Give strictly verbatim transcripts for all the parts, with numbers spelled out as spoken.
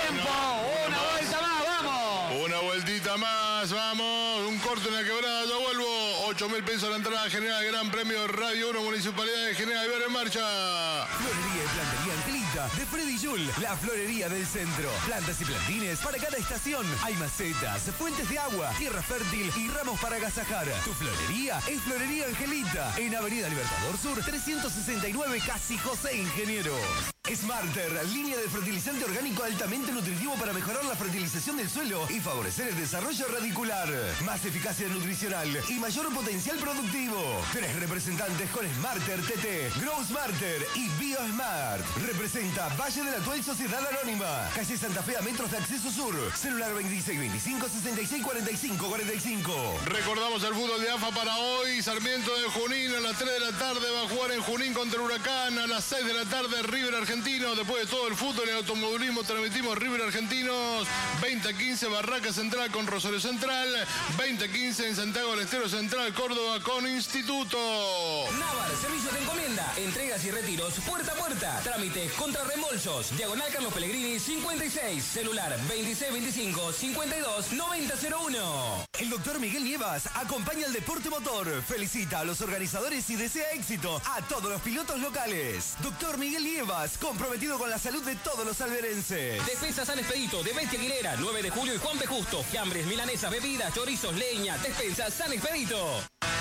Tiempo, una, una vuelta más, vamos. Una vueltita más, vamos. Un corte en la quebrada, ya vuelvo. ocho mil pesos la entrada general, Gran Premio Radio uno, Municipalidad de General Alvear en marcha. Florería y plantería Angelita, de Freddy Yul, la florería del centro. Plantas y plantines para cada estación. Hay macetas, fuentes de agua, tierra fértil y ramos para agasajar. Tu florería es Florería Angelita, en Avenida Libertador Sur, trescientos sesenta y nueve, Casi José Ingeniero. Smarter, línea de fertilizante orgánico altamente nutritivo para mejorar la fertilización del suelo y favorecer el desarrollo radicular. Más eficacia nutricional y mayor potencial productivo. Tres representantes con Smarter T T, Grow Smarter y BioSmart. Representa Valle de la Actual Sociedad Anónima. Calle Santa Fe a metros de acceso sur. Celular veintiséis veinticinco sesenta y seis cuarenta y cinco cuarenta y cinco. Recordamos el fútbol de A F A para hoy. Sarmiento de Junín a las tres de la tarde va a jugar en Junín contra el Huracán. A las seis de la tarde River Argentino. Después de todo el fútbol y el automovilismo transmitimos River Argentinos. veinte a quince Barraca Central con Rosario Central. veinte a quince en Santiago del Estero Central Córdoba con Instituto. Navar, servicio de encomienda, entregas y retiros puerta a puerta. Trámites contra reembolsos. Diagonal Carlos Pellegrini cincuenta y seis. Celular veintiséis veinticinco cincuenta y dos noventa cero uno. El doctor Miguel Nievas acompaña al deporte motor. Felicita a los organizadores y desea éxito a todos los pilotos locales. Doctor Miguel Nievas, comprometido con la salud de todos los alberenses. Defensa San Expedito de Bestia Aguilera, nueve de julio y Juan P. Justo. Fiambres, milanesas, bebidas, chorizos, leña. Despensa San Expedito.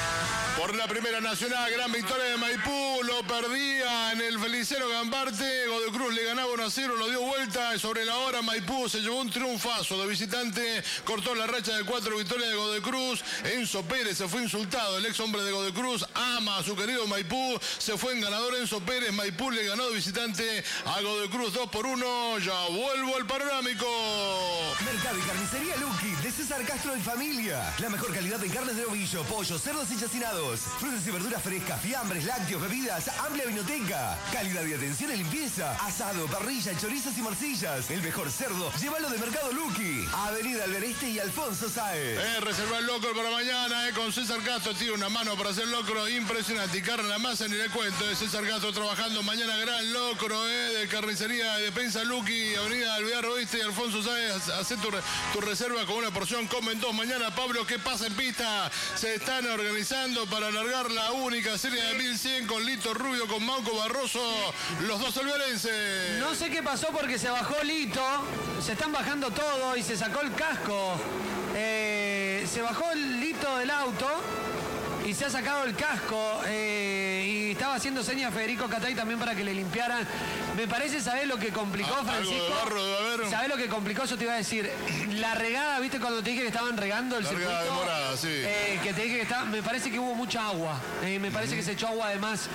Por la primera nacional, gran victoria de Maipú, lo perdía en el Felicero Gambarte, Godoy Cruz le ganaba uno a cero, lo dio vuelta y sobre la hora Maipú se llevó un triunfazo de visitante, cortó la racha de cuatro victorias de Godoy Cruz. Enzo Pérez se fue insultado, el ex hombre de Godoy Cruz ama a su querido Maipú, se fue en ganador Enzo Pérez, Maipú le ganó de visitante a Godoy Cruz dos por uno, ya vuelvo al panorámico. Mercado y carnicería Lucky de César Castro y familia, la mejor calidad en carnes de ovillo, pollo, cerdos y chacinados. Frutas y verduras frescas, fiambres, lácteos, bebidas, amplia vinoteca. Calidad y atención en limpieza. Asado, parrilla, chorizos y morcillas. El mejor cerdo, llévalo de Mercado Lucky. Avenida Albereste y Alfonso Sáez. Eh, reservar el locro para mañana, eh, con César Castro. Tiene una mano para hacer locro impresionante. Y carne a la masa, ni le cuento. Eh, César Castro trabajando mañana, gran locro, eh, de carnicería de Defensa Lucky, Avenida Alvear Oeste y Alfonso Sáez. Hacé tu, tu reserva con una porción. Comen dos mañana. Pablo, ¿qué pasa en pista? Se están organizando para para alargar la única serie de mil cien con Lito Rubio, con Mauco Barroso, los dos alvearenses. No sé qué pasó porque se bajó Lito, se están bajando todo y se sacó el casco. Eh, se bajó el Lito del auto y se ha sacado el casco eh, y estaba haciendo señas a Federico Catay también para que le limpiaran. Me parece, ¿sabés lo que complicó, ah, Francisco? Algo de barro debe haber. ¿Sabés lo que complicó? Yo te iba a decir, la regada, ¿viste? Cuando te dije que estaban regando el la circuito. regada demorada, sí. Eh, que te dije que estaba, me parece que hubo mucha agua. Eh, me parece uh-huh. que se echó agua de más.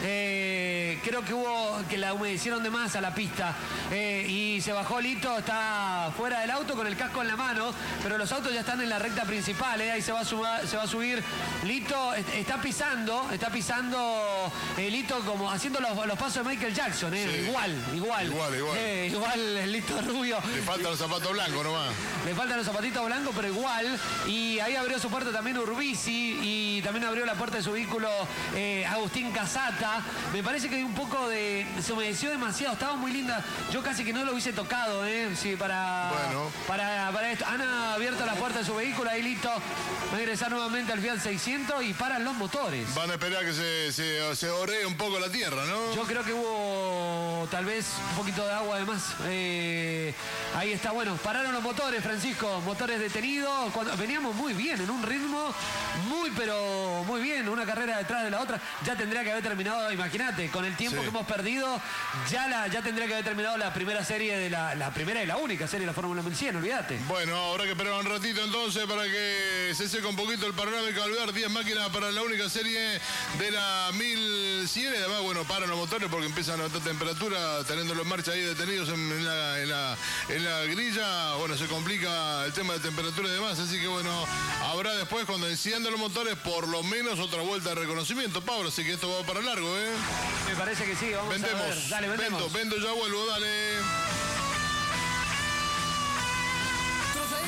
Eh, creo que hubo, que la humedecieron de más a la pista. Eh, y se bajó Lito, está fuera del auto con el casco en la mano, pero los autos ya están en la recta principal. Eh, ahí se va, a suma, se va a subir Lito. Está pisando, está pisando eh, Lito como haciendo los, los pasos de Michael Jackson, eh. sí. igual, igual. Igual, igual. Eh, igual el Lito Rubio. Le faltan los zapatos blancos nomás. Le faltan los zapatitos blancos, pero igual. Y ahí abrió su puerta también Urbisi y también abrió la puerta de su vehículo eh, Agustín Casata. Me parece que hay un poco de... Se humedeció demasiado, estaba muy linda. Yo casi que no lo hubiese tocado, ¿eh? Sí, para, bueno. para, para esto. Han abierto la puerta de su vehículo, ahí Lito va a ingresar nuevamente al Fiat seiscientos y paran los motores. Van a esperar que se, se, se oree un poco la tierra, ¿no? Yo creo que hubo tal vez un poquito de agua además. Eh, ahí está, bueno, pararon los motores, Francisco, motores detenidos. Cuando, veníamos muy bien, en un ritmo muy, pero muy bien, una carrera detrás de la otra. Ya tendría que haber terminado, imagínate, con el tiempo sí. que hemos perdido, ya, la, ya tendría que haber terminado la primera serie de la, la primera y la única serie de la Fórmula mil cien, olvídate. Bueno, habrá que esperar un ratito entonces para que se seque un poquito el panorámico al ver diez máquinas para la única serie de la mil cien. Y además, bueno, paran los motores porque empiezan a notar temperatura, teniéndolo en marcha ahí detenidos en, en, la, en, la, en la grilla. Bueno, se complica el tema de temperatura y demás, así que bueno, habrá después cuando enciendan los motores por lo menos otra vuelta de reconocimiento, Pablo, así que esto va para largo, ¿eh? Me parece que sí, vamos vendemos, a ver. Dale, vendemos. Vendo, vendo, ya vuelvo, dale. Trozadero Los Olivos.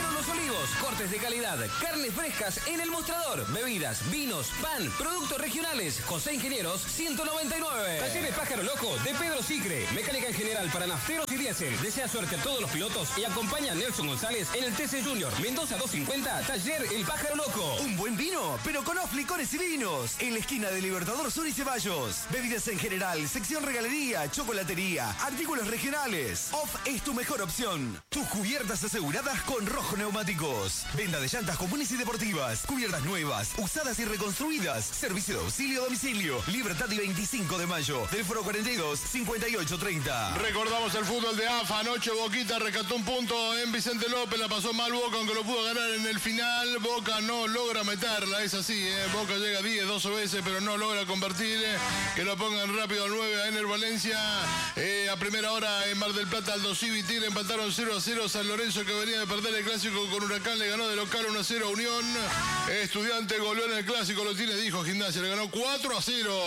exclusivos, cortes de calidad, carnes frescas en el mostrador, bebidas, vinos, pan, productos regionales. José Ingenieros ciento noventa y nueve. Talleres Pájaro Loco de Pedro Sicre. Mecánica en general para nafteros y diésel. Desea suerte a todos los pilotos y acompaña a Nelson González en el T C Junior. Mendoza doscientos cincuenta, Taller El Pájaro Loco. Un buen vino, pero con Off Licores y Vinos. En la esquina de Libertador Sur y Ceballos. Bebidas en general, sección regalería, chocolatería, artículos regionales. Off es tu mejor opción. Tus cubiertas aseguradas con Rojo Neumáticos. Venta de llantas comunes y deportivas. Cubiertas nuevas, usadas y reconstruidas. Servicio de auxilio a domicilio. Libertad y veinticinco de mayo. Del Foro cuarenta y dos, cincuenta y ocho treinta. Recordamos el fútbol de A F A. Anoche Boquita rescató un punto en Vicente López. La pasó mal Boca, aunque lo pudo ganar en el final. Boca no logra meterla. Es así, ¿eh? Boca llega diez, doce veces, pero no logra convertir. ¿eh? Que lo pongan rápido al nueve a Ener Valencia. Eh, a primera hora en Mar del Plata, Aldo Civi y Tigre empataron cero a cero. San Lorenzo, que venía de perder el clásico con Huracán, le ganó de local uno a cero a Unión. Estudiante goleó en el clásico, lo tiene, dijo Gimnasia, le ganó cuatro a cero.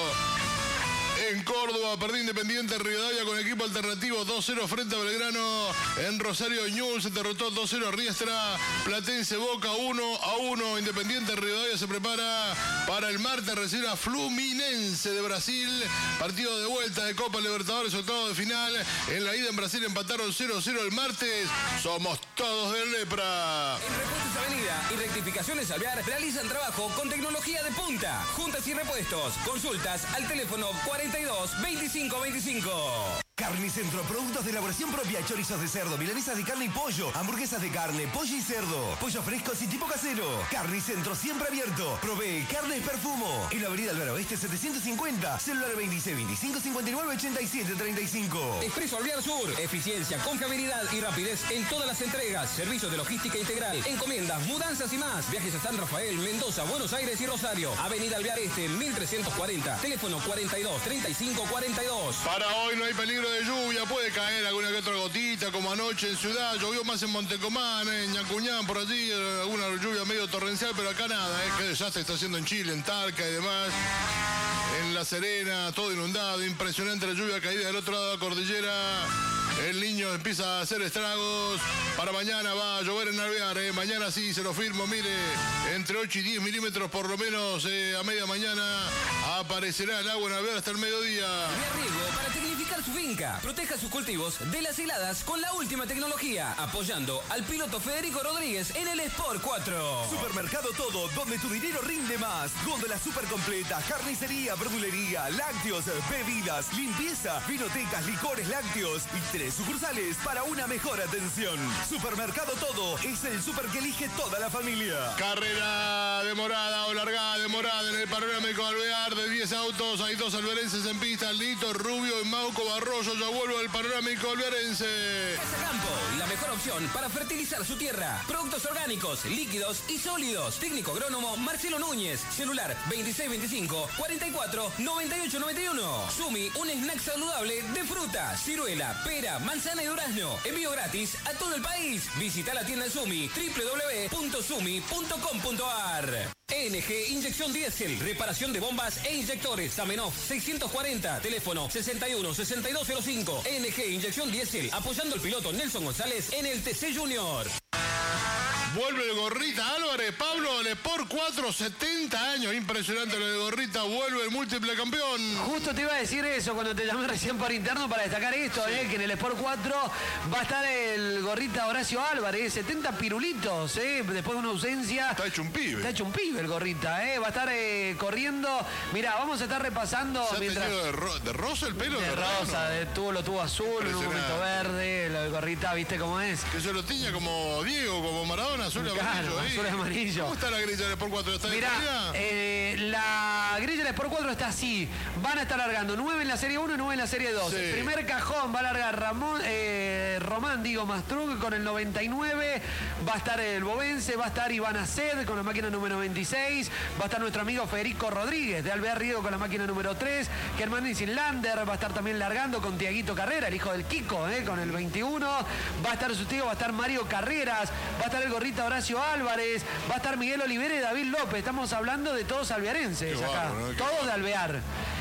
En Córdoba, perdió Independiente Rivadavia con equipo alternativo dos cero frente a Belgrano. En Rosario Ñul se derrotó dos cero a Riestra. Platense Boca uno a uno. Independiente Rivadavia se prepara para el martes, recibe a Fluminense de Brasil. Partido de vuelta de Copa Libertadores, octavo de final. En la ida en Brasil empataron cero a cero el martes. Somos todos de Lepra. En Repuestos Avenida y Rectificaciones Alvear realizan trabajo con tecnología de punta. Juntas y repuestos. Consultas al teléfono cuarenta y dos, veinticinco veinticinco. Carnicentro, productos de elaboración propia, chorizos de cerdo, milanesas de carne y pollo, hamburguesas de carne, pollo y cerdo, pollos frescos y tipo casero. Carnicentro siempre abierto. Provee carnes Perfumo. En la avenida Alvear Oeste setecientos cincuenta, celular veintiséis, veinticinco, cincuenta y nueve, ochenta y siete, treinta y cinco. Expreso Alvear Sur, eficiencia, confiabilidad y rapidez en todas las entregas. Servicio de logística integral, encomiendas, mudanzas y más. Viajes a San Rafael, Mendoza, Buenos Aires y Rosario. Avenida Alvear Este, mil trescientos cuarenta. Teléfono cuarenta y dos, treinta y cinco, cuarenta y dos. Para hoy no hay peligro de lluvia, puede caer alguna que otra gotita, como anoche en Ciudad, llovió más en Montecomán, en Ñacuñán, por allí, alguna lluvia medio torrencial, pero acá nada, ¿eh? Qué desastre está haciendo en Chile, en Talca y demás, en La Serena, todo inundado, impresionante la lluvia caída del otro lado de la cordillera. El niño empieza a hacer estragos. Para mañana va a llover en Alvear, ¿eh? Mañana sí, se lo firmo, mire, entre ocho y diez milímetros por lo menos eh, a media mañana aparecerá el agua en Alvear hasta el mediodía. Alvear Riego para tecnificar su finca. Proteja sus cultivos de las heladas con la última tecnología. Apoyando al piloto Federico Rodríguez en el Sport cuatro. Supermercado Todo, donde tu dinero rinde más. Góndola super completa, carnicería, verdulería, lácteos, bebidas, limpieza, vinotecas, licores, lácteos y tres sucursales para una mejor atención. Supermercado Todo es el super que elige toda la familia. Carrera demorada o largada demorada en el panorámico Alvear de diez autos. Hay dos alvearenses en pista, Lito Rubio y Mauco Barroso. Ya vuelvo al panorámico alvearense. Casa Campo, la mejor opción para fertilizar su tierra. Productos orgánicos, líquidos y sólidos. Técnico agrónomo Marcelo Núñez. Celular veintiséis veinticinco, cuarenta y cuatro, noventa y ocho noventa y uno. Sumi, un snack saludable de fruta, ciruela, pera, manzana y durazno. Envío gratis a todo el país. Visita la tienda Sumi, doble u doble u doble u punto sumi punto com punto a r. E N G Inyección Diésel, reparación de bombas e inyectores. Zamenhof seiscientos cuarenta, teléfono sesenta y uno, sesenta y dos cero cinco. E N G Inyección Diésel, apoyando al piloto Nelson González en el T C Junior. Vuelve el Gorrita Álvarez, Pablo, el Sport cuatro, setenta años, impresionante lo de Gorrita, vuelve el múltiple campeón. Justo te iba a decir eso cuando te llamé recién por interno para destacar esto, sí. eh, que en el Sport cuatro va a estar el Gorrita Horacio Álvarez, setenta pirulitos, eh, después de una ausencia. Está hecho un pibe. Está hecho un pibe el Gorrita, eh, va a estar eh, corriendo. Mirá, vamos a estar repasando. ¿Se ha mientras... tenido de, ro de rosa el pelo? De, de rosa, de tuvo, lo tuvo azul, en un momento verde, lo de Gorrita, ¿viste cómo es? Que se lo tiña como Diego, como Maradona, azul y claro, amarillo. Azul y amarillo. ¿Cómo está la grilla del Sport cuatro? ¿Está Mirá, eh, la grilla del Sport cuatro está así. Van a estar largando nueve en la serie uno y nueve en la serie dos. Sí. El primer cajón va a largar Ramón, eh, Román, digo, Mastrug con el noventa y nueve. Va a estar el Bovense, va a estar Iván Aced con la máquina número veintiséis. Va a estar nuestro amigo Federico Rodríguez de Alvear Riego con la máquina número tres. Germán Inlander va a estar también largando con Tiaguito Carrera, el hijo del Kiko, eh, con el veintiuno. Va a estar su tío, va a estar Mario Carreras. Va a estar el Gorrita Horacio Álvarez. Va a estar Miguel Olivera y David López. Estamos hablando de todos alvearenses acá. Barro, ¿no? Todos de Alvear.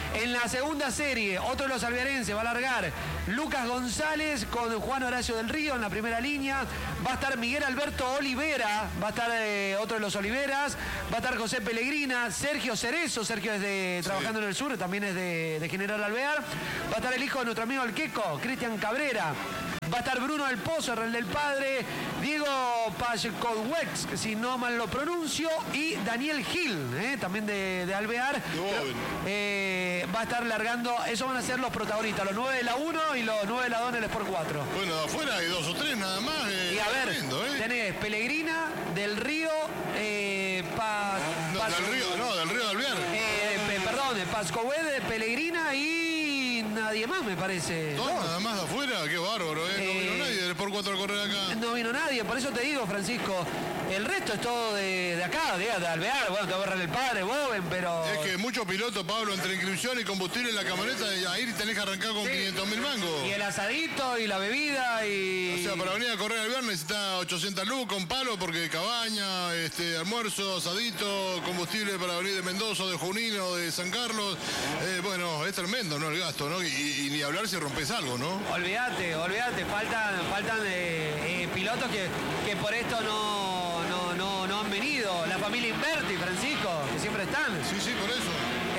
En la segunda serie, otro de los alvearenses va a largar Lucas González con Juan Horacio del Río en la primera línea. Va a estar Miguel Alberto Olivera, va a estar eh, otro de los Oliveras. Va a estar José Pellegrina, Sergio Cerezo, Sergio es de Trabajando sí. en el Sur, también es de, de General Alvear. Va a estar el hijo de nuestro amigo el Queco, Cristian Cabrera. Va a estar Bruno del Pozo, el del padre, Diego Pajkovwex, si no mal lo pronuncio, y Daniel Gil, eh, también de, de Alvear. Pero, eh, va a estar largando, esos van a ser los protagonistas, los nueve de la uno y los nueve de la dos en el Sport cuatro. Bueno, de afuera hay dos o tres nada más. Eh, y a ver, tremendo, eh. tenés Pellegrina, Del Río, eh, Paz... No, Paz, del Río, no, del Río de Alvear. Eh, pe, perdón, Pajkovwex, Pellegrina y nadie más, me parece. ¿Dos nada más de afuera? Qué bárbaro, ¿eh? No eh, vino nadie del Sport cuatro a correr acá. No vino nadie, por eso te digo, Francisco, el resto es todo de, de acá, de, de Alvear. Bueno, te va a agarrar el padre, Boven, pero... Es que muchos pilotos, Pablo, entre inscripción y combustible en la camioneta, ahí tenés que arrancar con sí. quinientos mil mangos. Y el asadito y la bebida y... O sea, para venir a correr al viernes necesita ochocientas luz con palo, porque cabaña, este, almuerzo, asadito, combustible para venir de Mendoza, de Junín o de San Carlos. Eh, bueno, es tremendo, ¿no? El gasto, ¿no? Y, y ni hablar si rompes algo, ¿no? Olvídate, olvídate, faltan, faltan eh, eh, pilotos que, que por esto no, no, no, no han venido. La familia Inverti, Francisco, que siempre están. Sí, sí, por eso.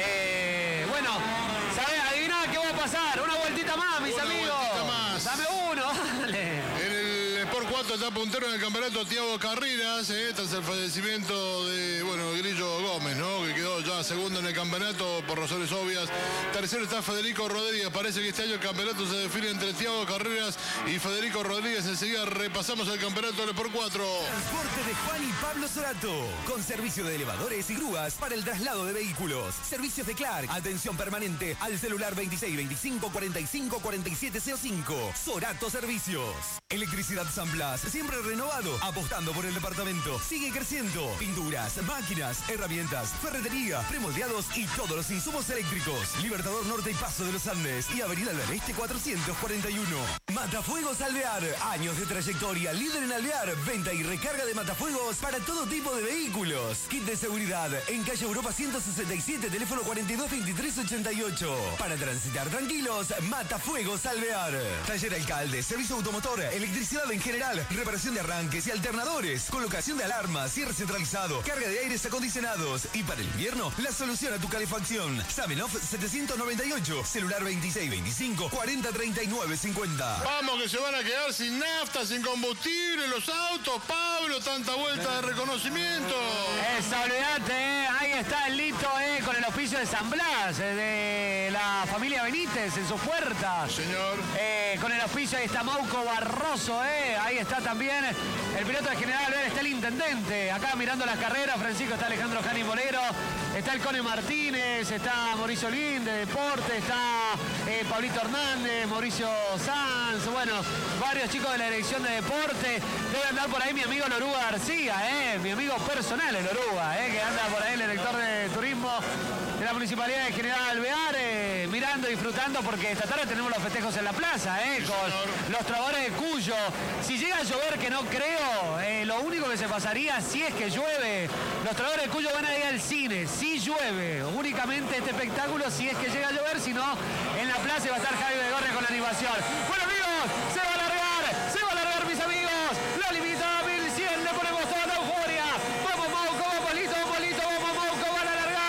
Eh, bueno, ¿sabés? Adivina qué va a pasar. Una vueltita más, mis Una amigos. Vueltita más. Dame uno, dale. En el Sport cuatro está puntero en el campeonato Tiago Carreras, eh, tras el fallecimiento de, bueno, Grillo Gómez, ¿no? Que quedó ya segundo en el campeonato por razones obvias. Tercero está Federico Rodríguez. Parece que este año el campeonato se define entre Tiago Carreras y Federico Rodríguez. Enseguida repasamos el campeonato del Sport cuatro. Transporte de Juan y Pablo Sorato, con servicio de elevadores y grúas para el traslado de vehículos. Servicios de Clark, atención permanente al celular veintiséis veinticinco cuarenta y cinco cuarenta y siete cero cinco. Sorato Servicios. Electricidad San Blas, siempre renovado, apostando por el departamento. Sigue creciendo. Pinturas, máquinas, herramientas, ferretería, premoldeados y todos los insumos eléctricos. Libertador Norte y Paso de los Andes y Avenida del Este cuatrocientos cuarenta y uno. Matafuegos Alvear, años de trayectoria, líder en alvear, venta y recarga de matafuegos para todo tipo de vehículos. Kit de seguridad en calle Europa ciento sesenta y siete, teléfono cuarenta y dos veintitrés ochenta y ocho. Para transitar tranquilos, Matafuegos Alvear. Taller Alcalde, servicio automotor, electricidad en general, reparación de arranques y alternadores, colocación de alarmas, cierre centralizado, carga de aires acondicionados y para el invierno, la solución a tu calefacción. Samenov setecientos noventa y ocho, celular veintiséis veinticinco cuarenta treinta y nueve cincuenta. Vamos que se van a quedar sin nafta, sin combustible los autos, Pablo, tanta vuelta de reconocimiento. Esa, olvidate, eh. Ahí está el Lito, eh, con el oficio de San Blas, eh, de la familia Benítez en su puerta. Señor. Eh, con el oficio ahí está Mauco Barroso, eh. Ahí está también el piloto de General, está el intendente. Acá mirando las carreras, Francisco, está Alejandro Jani Molero, está el Cone Martínez, está Mauricio Olguín de Deporte, está eh, Pablito Hernández, Mauricio Sanz, bueno, varios chicos de la dirección de Deporte. Debe andar por ahí mi amigo Loruga García, eh, mi amigo personal el Loruga, eh, que anda por ahí el director de turismo de la Municipalidad de General Alvear, eh, mirando y disfrutando, porque esta tarde tenemos los festejos en la plaza, eh, con los trovadores de Cuyo. Si llega a llover, que no creo, eh, lo único que se pasaría si es que llueve, los trovadores de Cuyo van a ir al cine, si llueve, únicamente este espectáculo si es que llega a llover, si no, en la plaza va a estar Javi Begorre con la animación. Bueno amigos, se va a alargar, se va a alargar mis amigos, la limitada mil cien, le ponemos toda la euforia. Vamos Mauco, vamos listo, vamos listo, vamos Mauco, van a alargar.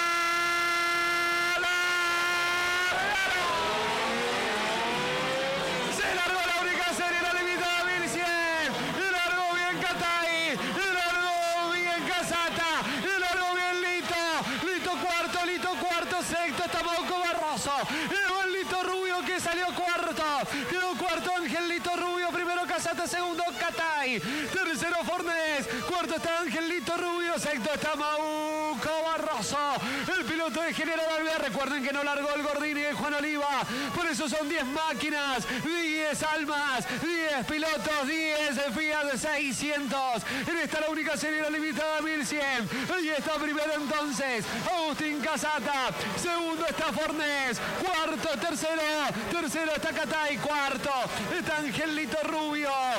Se largó la única serie, la limitada mil cien, y largó bien Catay, y largó bien Casata, y largó bien Lito, Lito cuarto, Lito cuarto, sexto está Mauco Barroso, y el Lito Rubio que salió cuarto, quedó cuarto Angelito Rubio, primero Casata, segundo Catay, tercero Fornés, cuarto está Angelito Rubio, sexto está Mauco Barroso, el piloto de General Alvear. Recuerden que no largó el Gordini de Juan Oliva, por eso son diez máquinas, diez almas, diez pilotos, diez Fiat seiscientos, en esta la única serie la limitada mil cien, ahí está primero entonces Agustín Casata, segundo está Fornés, cuarto, tercero, tercero está Catay, cuarto está Angelito Rubio, en la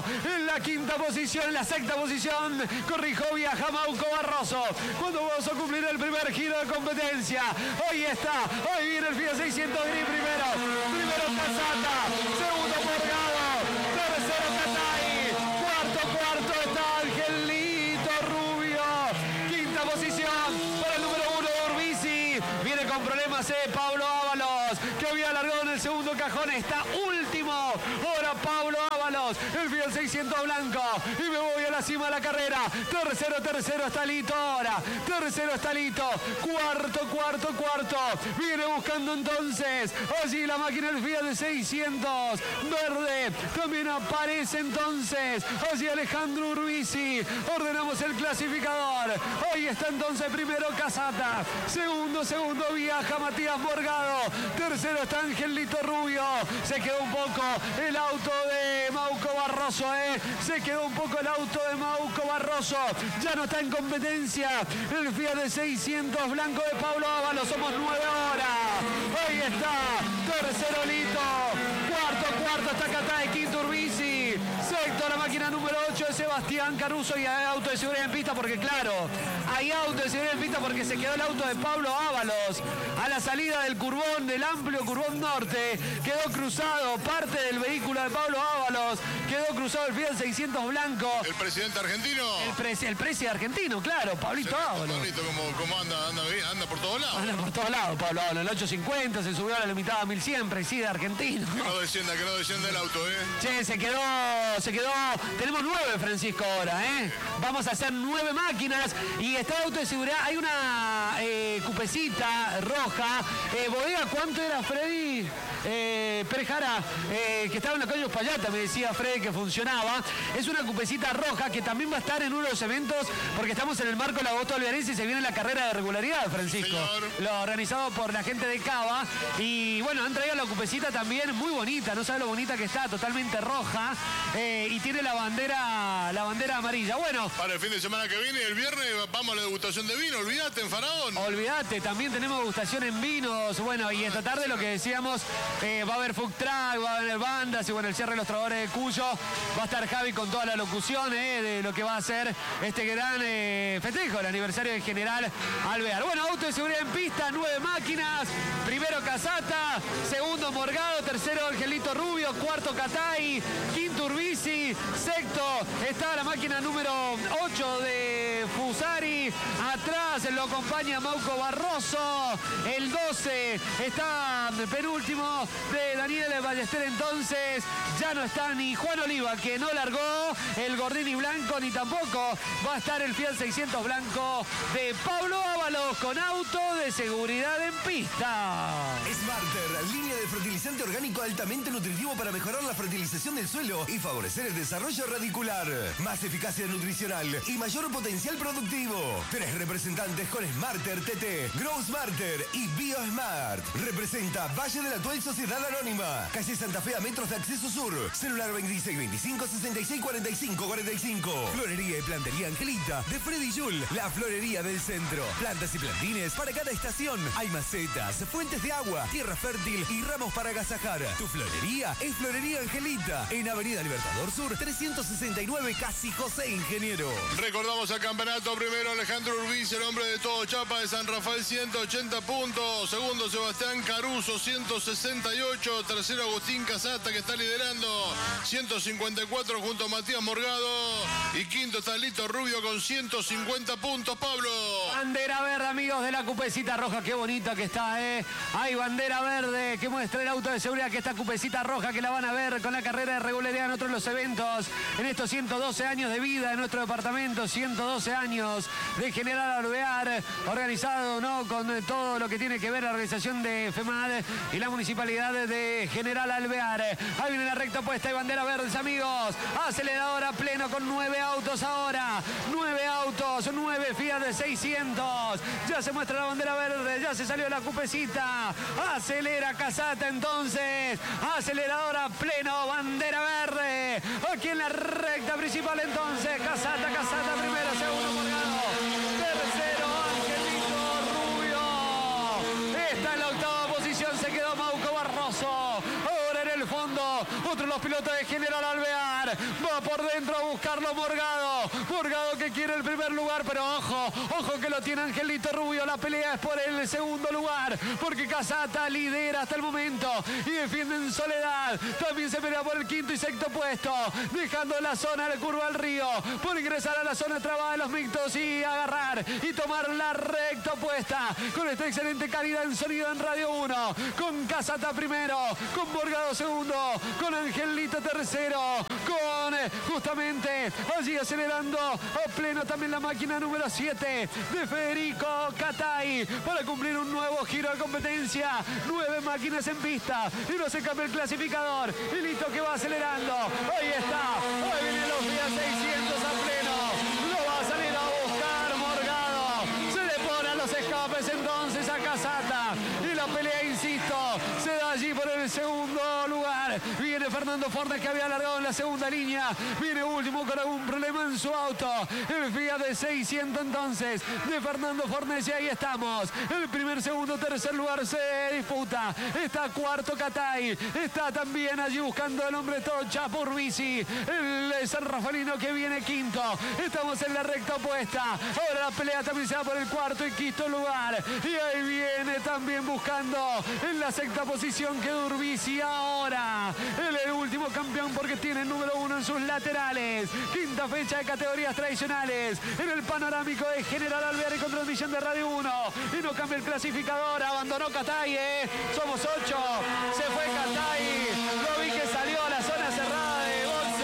la quinta posición, en la sexta posición, corrijo, viaja Mauco Barroso. Cuando vamos a cumplir el primer giro de competencia. Hoy está, hoy viene el Fiat seiscientos Gris primero. Primero Casata, segundo Morgado, tercero Catay, cuarto, cuarto está Angelito Rubio. Quinta posición para el número uno Urbici. Viene con problemas eh, Pablo Ábalos, que había alargado en el segundo cajón. Está último. Ahora Pablo Ábalos, el Fiat seiscientos blanco. Y me voy a la cima de la carrera. Tercero, tercero está Lito ahora. Tercero está Lito. Cuarto, cuarto, cuarto. Viene buscando entonces allí la máquina del Fiat de seiscientos verde. También aparece entonces allí Alejandro Urbici. Ordenamos el clasificador. Hoy está entonces primero Casata. Segundo, segundo viaja Matías Morgado. Tercero está Angelito Rubio. Se quedó un poco el auto de Mauco Barroso, ¿eh? Se quedó un poco el auto de Mauco Barroso. Ya no está en competencia el Fiat de seiscientos blanco de Pablo Ábalos. Somos nueve horas. Ahí está. Tercero Lito. Cuarto, cuarto está Catay. Quinto Urbici. Sexto la máquina número ocho de Sebastián Caruso. Y hay auto de seguridad en pista porque, claro, hay auto de seguridad en pista porque se quedó el auto de Pablo Ábalos a la salida del curbón, del amplio curbón norte. Quedó cruzado parte del vehículo de Pablo Ábalos. Quedó cruzado el Fiat seiscientos blanco. ¿El presidente argentino? El, presi el presidente argentino, claro, Pablito Ábalos. Pablito, ¿cómo, cómo anda? anda? Anda por todos lados. Anda por todos lados, Pablo Ábalos. En el ochocientos cincuenta se subió a la limitada mil cien, preside argentino. Que no descienda, que no descienda el auto, ¿eh? Che, se quedó, se quedó. Tenemos nueve, Francisco, ahora, ¿eh? Vamos a hacer nueve máquinas y está el auto de seguridad. Hay una eh, cupecita roja. Eh, bodega, ¿cuánto era, Freddy? Eh, Pérez Jara, eh, que estaba en la calle Uspallata, me decía Freddy que funcionaba. Es una cupecita roja que también va a estar en uno de los eventos porque estamos en el marco de la Agosto Alvearense y se viene la carrera de regularidad, Francisco. Señor. Lo organizado por la gente de Cava. Y bueno, han traído la cupecita también muy bonita, no sabe lo bonita que está, totalmente roja. Eh, y tiene la bandera, la bandera amarilla. Bueno. Para el fin de semana que viene, el viernes, vamos a la degustación de vino, olvídate, en Faraón. Olvídate, también tenemos degustación en vinos. Bueno, y esta tarde lo que decíamos, eh, va a haber food truck, va a haber bandas y bueno, el cierre de los trabajadores de Cuyo. Va a estar Javi con toda la locución eh, de lo que va a ser este gran eh, festejo, el aniversario del General Alvear. Bueno, auto de seguridad en pista, nueve máquinas. Primero Casata, segundo Morgado, tercero Angelito Rubio, cuarto Catay, quinto Urbici, sexto está la máquina número ocho de Fusari. Atrás lo acompaña Mauco Barroso. El doce está penúltimo de Daniel Ballester. Entonces ya no está ni Juan Oliva, que no largó el Gordini blanco, ni tampoco va a estar el Fiat seiscientos blanco de Pablo Ábalos con auto de seguridad en pista. Smarter, línea de fertilizante orgánico altamente nutritivo para mejorar la fertilización del suelo y favorecer el desarrollo radicular. Más eficacia nutricional y mayor potencial productivo. Tres representantes con Smarter T T, Grow Smarter y BioSmart. Representa Valle de la Tuel Sociedad Anónima. Calle Santa Fe a metros de acceso sur. Celular veintiséis veinticinco sesenta y seis cuarenta y cinco cuarenta y cinco. Florería y plantería Angelita de Freddy Jul, la florería del centro. Plantas y plantines para cada estación. Hay macetas, fuentes de agua, tierra fértil y ramos para agasajar. Tu florería es Florería Angelita en Avenida Libertador Sur trescientos sesenta y nueve, Casi José Ingeniero. Recordamos al campeonato primero Alejandro Urbici, el hombre de todo Chapa de San Rafael, ciento ochenta puntos. Segundo Sebastián Caruso, ciento sesenta y ocho. Tercero Agustín Casata, que está liderando, ciento cincuenta y cuatro junto a Matías Morgado. Y quinto está Lito Rubio con ciento cincuenta puntos, Pablo. Bandera verde, amigos de la cupecita roja, qué bonita que está, ¿eh? Hay bandera verde que muestra el auto de seguridad, que esta cupecita roja que la van a ver con la carrera de regularidad en otros de los eventos, en estos ciento doce años de vida de nuestro departamento, ciento doce años de General Alvear, organizado, ¿no?, con todo lo que tiene que ver la organización de FEMAD y la municipalidad de General Alvear. Ahí viene la recta puesta y bandera verdes, amigos. Acelerador a pleno con nueve autos ahora. Nueve autos, nueve Fiat de seiscientos. Ya se muestra la bandera verde, ya se salió la cupecita. Acelera Casata entonces. Acelerador a pleno, bandera verde. Aquí en la recta principal entonces. Casata, Casata primero, segundo Morgado. Tercero Angelito Rubio. Está en la octava posición, se quedó Mauco Barroso. Ahora en el fondo, otro de los pilotos de General Alvear. lugar. Va por dentro a buscarlo Morgado. Morgado que quiere el primer lugar, pero ojo, ojo que lo tiene Angelito Rubio. La pelea es por el segundo lugar, porque Casata lidera hasta el momento y defiende en Soledad. También se pelea por el quinto y sexto puesto, dejando la zona de la curva del río, por ingresar a la zona trabada de los mixtos y agarrar y tomar la recta opuesta con esta excelente calidad en sonido en Radio uno, con Casata primero, con Morgado segundo, con Angelito tercero, con eh, justamente allí acelerando a pleno también la máquina número siete de Federico Catay para cumplir un nuevo giro de competencia. Nueve máquinas en pista y no se cambia el clasificador. Y Lito que va acelerando. Ahí está. Ahí vienen los días seiscientos a pleno. Lo va a salir a buscar Morgado. Se le ponen los escapes entonces a Casata. Y la pelea, insisto, se da allí por el segundo lugar. Viene Fernando Fornes que había alargado en la segunda línea. Viene último con algún problema en su auto. El Fiat de seiscientos entonces de Fernando Fornes y ahí estamos. El primer, segundo, tercer lugar se disputa. Está cuarto Catay. Está también allí buscando el hombre todo Chapo Urbisi. El San Rafaelino que viene quinto. Estamos en la recta opuesta. Ahora la pelea también se va por el cuarto y quinto lugar. Y ahí viene también buscando en la sexta posición que Urbisi ahora. Él es el último campeón porque tiene el número uno en sus laterales. Quinta fecha de categorías tradicionales en el panorámico de General Alvear y con transmisión de Radio uno. Y no cambia el clasificador. Abandonó Catay, ¿eh? Somos ocho. Se fue Catay. Lo vi que salió a la zona cerrada de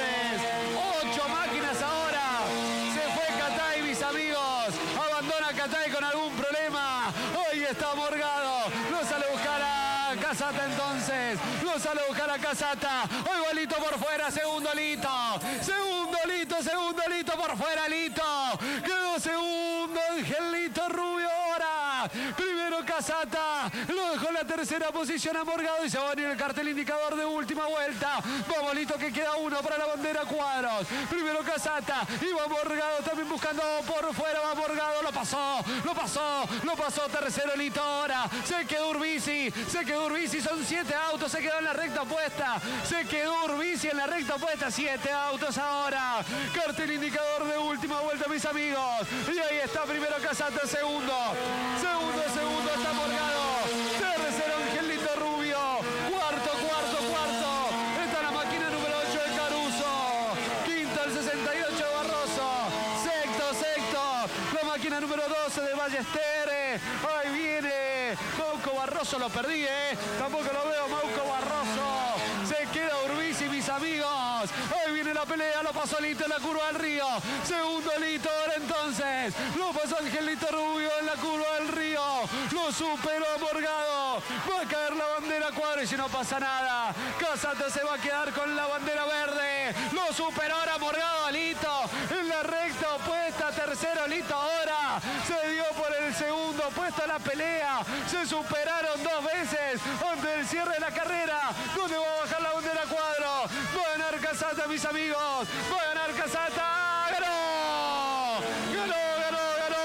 boxes. Ocho máquinas ahora. Se fue Catay, mis amigos. Abandona Catay con algún problema. Hoy está Morgado. Lo sale a buscar a Casata entonces. Lo sale a buscar a Casata. Hoy va Lito por fuera. Segundo Lito. Segundo Lito. Segundo Lito por fuera Lito. Quedó segundo Angelito Rubio ahora. Primero Casata. Lo dejó en la tercera posición a Morgado y se va a venir el cartel indicador de última vuelta. Vamos Lito que queda uno para la bandera cuadros. Primero Casata. Y va Morgado también buscando por fuera. Va Morgado. Lo pasó. Lo pasó. Lo pasó. Tercero Lito ahora. Se quedó Urbisi. Se quedó Urbisi. Son siete autos. Se quedó en la recta opuesta. Se quedó Urbisi en la recta opuesta. Siete autos ahora. Cartel indicador de última vuelta, mis amigos. Y ahí está primero Casata. Segundo. Segundo, segundo está Morgado. Tercero Angelito Rubio. Cuarto, cuarto, cuarto. Está la máquina número ocho de Caruso. Quinto el sesenta y ocho de Barroso. Sexto, sexto. La máquina número doce de Ballester. Ahí viene Mauco Barroso. Lo perdí, ¿eh? Tampoco lo veo. Mauco Barroso. Se queda Urbisi, mis amigos. Ahí viene la pelea. Lo pasó Lito en la curva del río. Segundo Lito ahora entonces. Lo pasó Angelito Rubio en la curva del río. Lo superó Morgado. Va a caer la bandera cuadro y si no pasa nada, Casata se va a quedar con la bandera verde. Lo superó ahora Morgado a Lito en la recta opuesta. Tercero Lito ahora. Se dio por el segundo puesto a la pelea. Se superaron dos veces antes del cierre de la carrera. ¿Dónde va a bajar la bandera cuadro? Va a ganar Casata, mis amigos. Va a ganar Casata. ¡Ganó! ¡Ganó, ganó,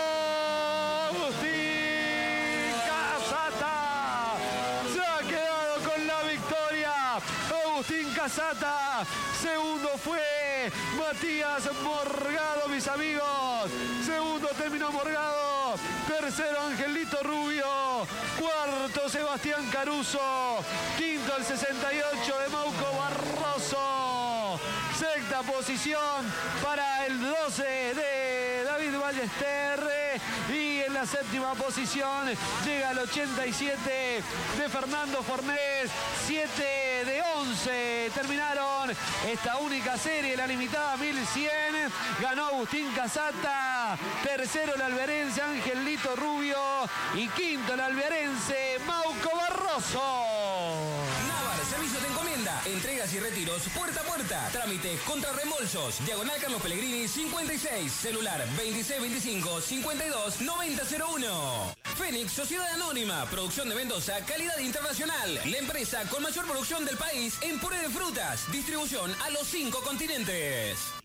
ganó! Agustín Casata se ha quedado con la victoria. Agustín Casata. Segundo fue Matías Morgado, mis amigos. Segundo terminó Morgado. Tercero Angelito Rubio. Cuarto Sebastián Caruso. Quinto el sesenta y ocho de Mauco Barroso. Sexta posición para el doce de David Ballester. Y en la séptima posición llega el ochenta y siete de Fernando Fornés. siete de once terminaron esta única serie, la limitada mil cien. Ganó Agustín Casata. Tercero el alvearense Angelito Rubio. Y quinto el alvearense Mauco Barroso. Navar, servicio de encomienda, entregas y retiros puerta a puerta. Trámites contra reembolsos. Diagonal Carlos Pellegrini cincuenta y seis. Celular veintiséis veinticinco cincuenta y dos noventa cero uno. Fénix Sociedad Anónima. Producción de Mendoza. Calidad internacional. La empresa con mayor producción del país en puré de frutas. Distribución a los cinco continentes.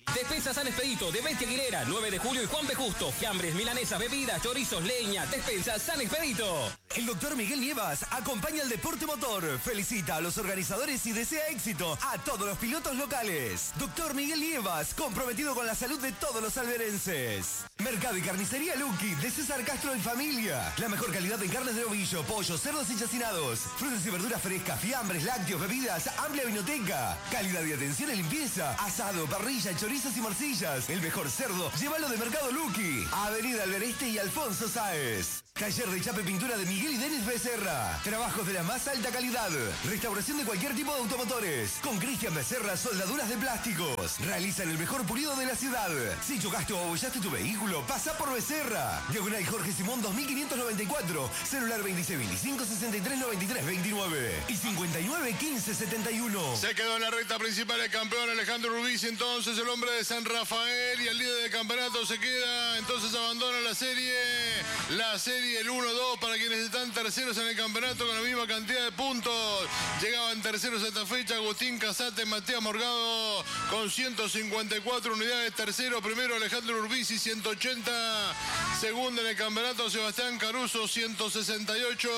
Despensa San Expedito de Bestia Aguilera, nueve de julio y Juan B. Justo. Fiambres, milanesas, bebidas, chorizos, leña. Despensa San Expedito. El doctor Miguel Nievas acompaña al deporte motor. Felicita a los organizadores y desea éxito a todos los pilotos locales. Doctor Miguel Nievas, comprometido con la salud de todos los alberenses. Mercado y carnicería Lucky de César Castro y familia. La mejor calidad en carnes de ovillo, pollo, cerdos y chacinados. Frutas y verduras frescas, fiambres, lácteos, bebidas, amplia vinoteca. Calidad y atención en limpieza. Asado, parrilla, chorizos y morcillas. El mejor cerdo, llévalo de Mercado Lucky. Avenida Albereste y Alfonso Sáez. Taller de chape pintura de Miguel y Denis Becerra. Trabajos de la más alta calidad. Restauración de cualquier tipo de automotores. Con Cristian Becerra, soldaduras de plásticos. Realizan el mejor pulido de la ciudad. Si chocaste o abollaste tu vehículo, pasa por Becerra. Diagonal Jorge Simón dos mil quinientos noventa y cuatro. Celular veintiséis veinticinco sesenta y tres noventa y tres veintinueve y cincuenta y nueve quince setenta y uno. Se quedó en la recta principal el campeón Alejandro Rubis, entonces el hombre de San Rafael, y el líder del campeonato se queda, entonces abandona la serie. La serie el uno dos para quienes están terceros en el campeonato con la misma cantidad de puntos. Llegaban terceros a esta fecha Agustín Casate, Matías Morgado con ciento cincuenta y cuatro unidades. Tercero, primero Alejandro Urbisi, ciento ochenta. Segundo en el campeonato Sebastián Caruso, ciento sesenta y ocho.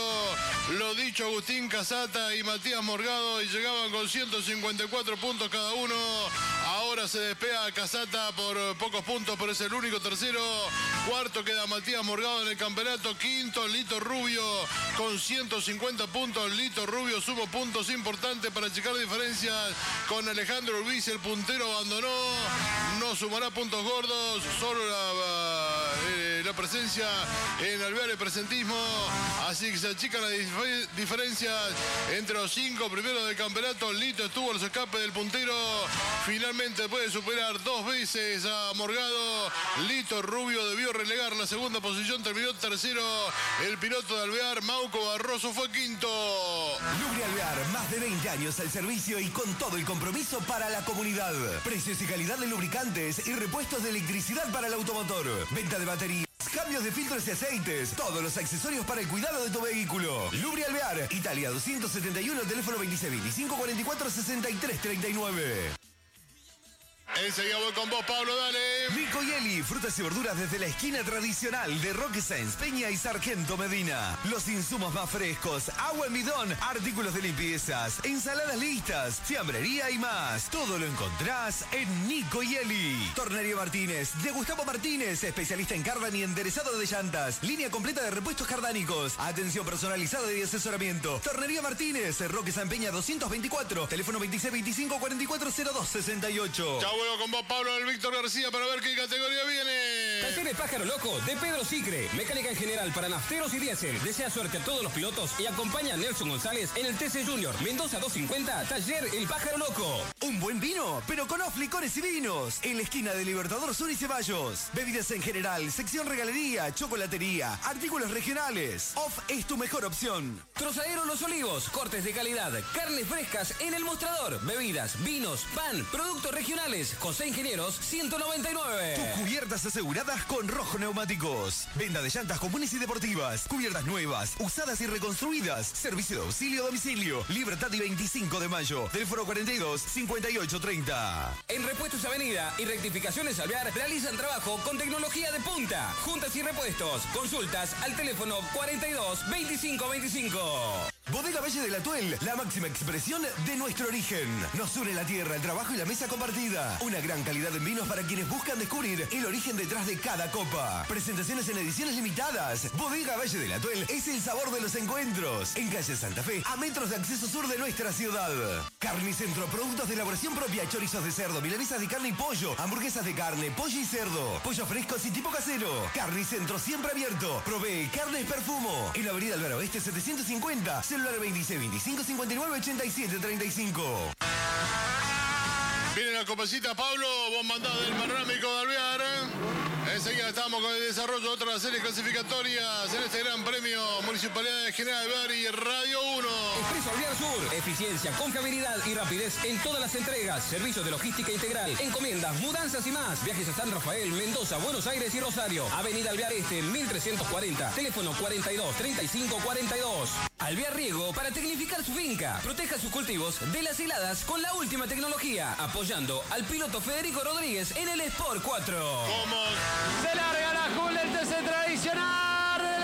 Lo dicho, Agustín Casata y Matías Morgado, y llegaban con ciento cincuenta y cuatro puntos cada uno. Ahora se despega Casata por pocos puntos, pero es el único tercero. Cuarto queda Matías Morgado en el campeonato. Quinto, Lito Rubio con ciento cincuenta puntos. Lito Rubio sumó puntos importantes para achicar diferencias con Alejandro Urbisi. El puntero abandonó. No sumará puntos gordos. Solo la, eh, la presencia en Alvear, el presentismo. Así que se achican las dif diferencias entre los cinco primeros del campeonato. Lito estuvo a los escapes del puntero. Finalmente puede superar dos veces a Morgado. Lito Rubio debió relegar la segunda posición. Terminó tercero el piloto de Alvear, Mauco Barroso, fue quinto. Lubri Alvear, más de veinte años al servicio y con todo el compromiso para la comunidad. Precios y calidad de lubricantes y repuestos de electricidad para el automotor. Venta de baterías, cambios de filtros y aceites. Todos los accesorios para el cuidado de tu vehículo. Lubri Alvear, Italia doscientos setenta y uno, teléfono veintiséis veinticinco cuarenta y cuatro sesenta y tres treinta y nueve. Enseguida voy con vos, Pablo, dale. Nico y Eli, frutas y verduras desde la esquina tradicional de Roque Sáenz Peña y Sargento Medina. Los insumos más frescos, agua en bidón, artículos de limpiezas, ensaladas listas, fiambrería y más. Todo lo encontrás en Nico y Eli. Tornería Martínez, de Gustavo Martínez, especialista en cardan y enderezado de llantas. Línea completa de repuestos cardánicos. Atención personalizada y asesoramiento. Tornería Martínez, Roque Sáenz Peña doscientos veinticuatro, teléfono veintiséis veinticinco cuarenta y cuatro cero dos sesenta y ocho. Ya vuelvo con vos, Pablo, el Víctor García, para ver qué categoría viene. Taller Pájaro Loco de Pedro Sicre. Mecánica en general para nafteros y diésel. Desea suerte a todos los pilotos y acompaña a Nelson González en el T C Junior. Mendoza doscientos cincuenta, Taller El Pájaro Loco. Un buen vino, pero con off licores y vinos. En la esquina de Libertador Sur y Ceballos. Bebidas en general, sección regalería, chocolatería, artículos regionales. Off es tu mejor opción. Trozadero Los Olivos, cortes de calidad, carnes frescas en el mostrador, bebidas, vinos, pan, productos regionales. José Ingenieros ciento noventa y nueve. Tus cubiertas aseguradas con Rojo Neumáticos. Venta de llantas comunes y deportivas. Cubiertas nuevas, usadas y reconstruidas. Servicio de auxilio a domicilio. Libertad y veinticinco de mayo. Teléfono cuarenta y dos, cincuenta y ocho treinta. En Repuestos Avenida y Rectificaciones Alvear realizan trabajo con tecnología de punta. Juntas y repuestos. Consultas al teléfono cuarenta y dos, veinticinco veinticinco. Bodega Valle de la Tuel, la máxima expresión de nuestro origen. Nos une la tierra, el trabajo y la mesa compartida. Una gran calidad en vinos para quienes buscan descubrir el origen detrás de cada copa. Presentaciones en ediciones limitadas. Bodega Valle de la Tuel es el sabor de los encuentros. En calle Santa Fe, a metros de acceso sur de nuestra ciudad. Carnicentro, productos de elaboración propia, chorizos de cerdo, milanesas de carne y pollo, hamburguesas de carne, pollo y cerdo, pollos frescos y tipo casero. Carnicentro siempre abierto. Provee carnes Perfumo. En la avenida Alvear Oeste setecientos cincuenta. Celular veintiséis veinticinco cincuenta y nueve ochenta y siete treinta y cinco. Viene la copecita, Pablo, vos mandás del Marrámico de Alvear. Enseguida estamos con el desarrollo de otras series clasificatorias en este Gran Premio Municipalidad de General Alvear y Radio uno. Expreso Alvear Sur, eficiencia, confiabilidad y rapidez en todas las entregas. Servicio de logística integral, encomiendas, mudanzas y más. Viajes a San Rafael, Mendoza, Buenos Aires y Rosario. Avenida Alvear Este, mil trescientos cuarenta. Teléfono cuarenta y dos, treinta y cinco cuarenta y dos. Alvear Riego para tecnificar su finca. Proteja sus cultivos de las heladas con la última tecnología. Apoyando al piloto Federico Rodríguez en el Sport cuatro. ¿Cómo? Se larga la Jul del T C tradicional.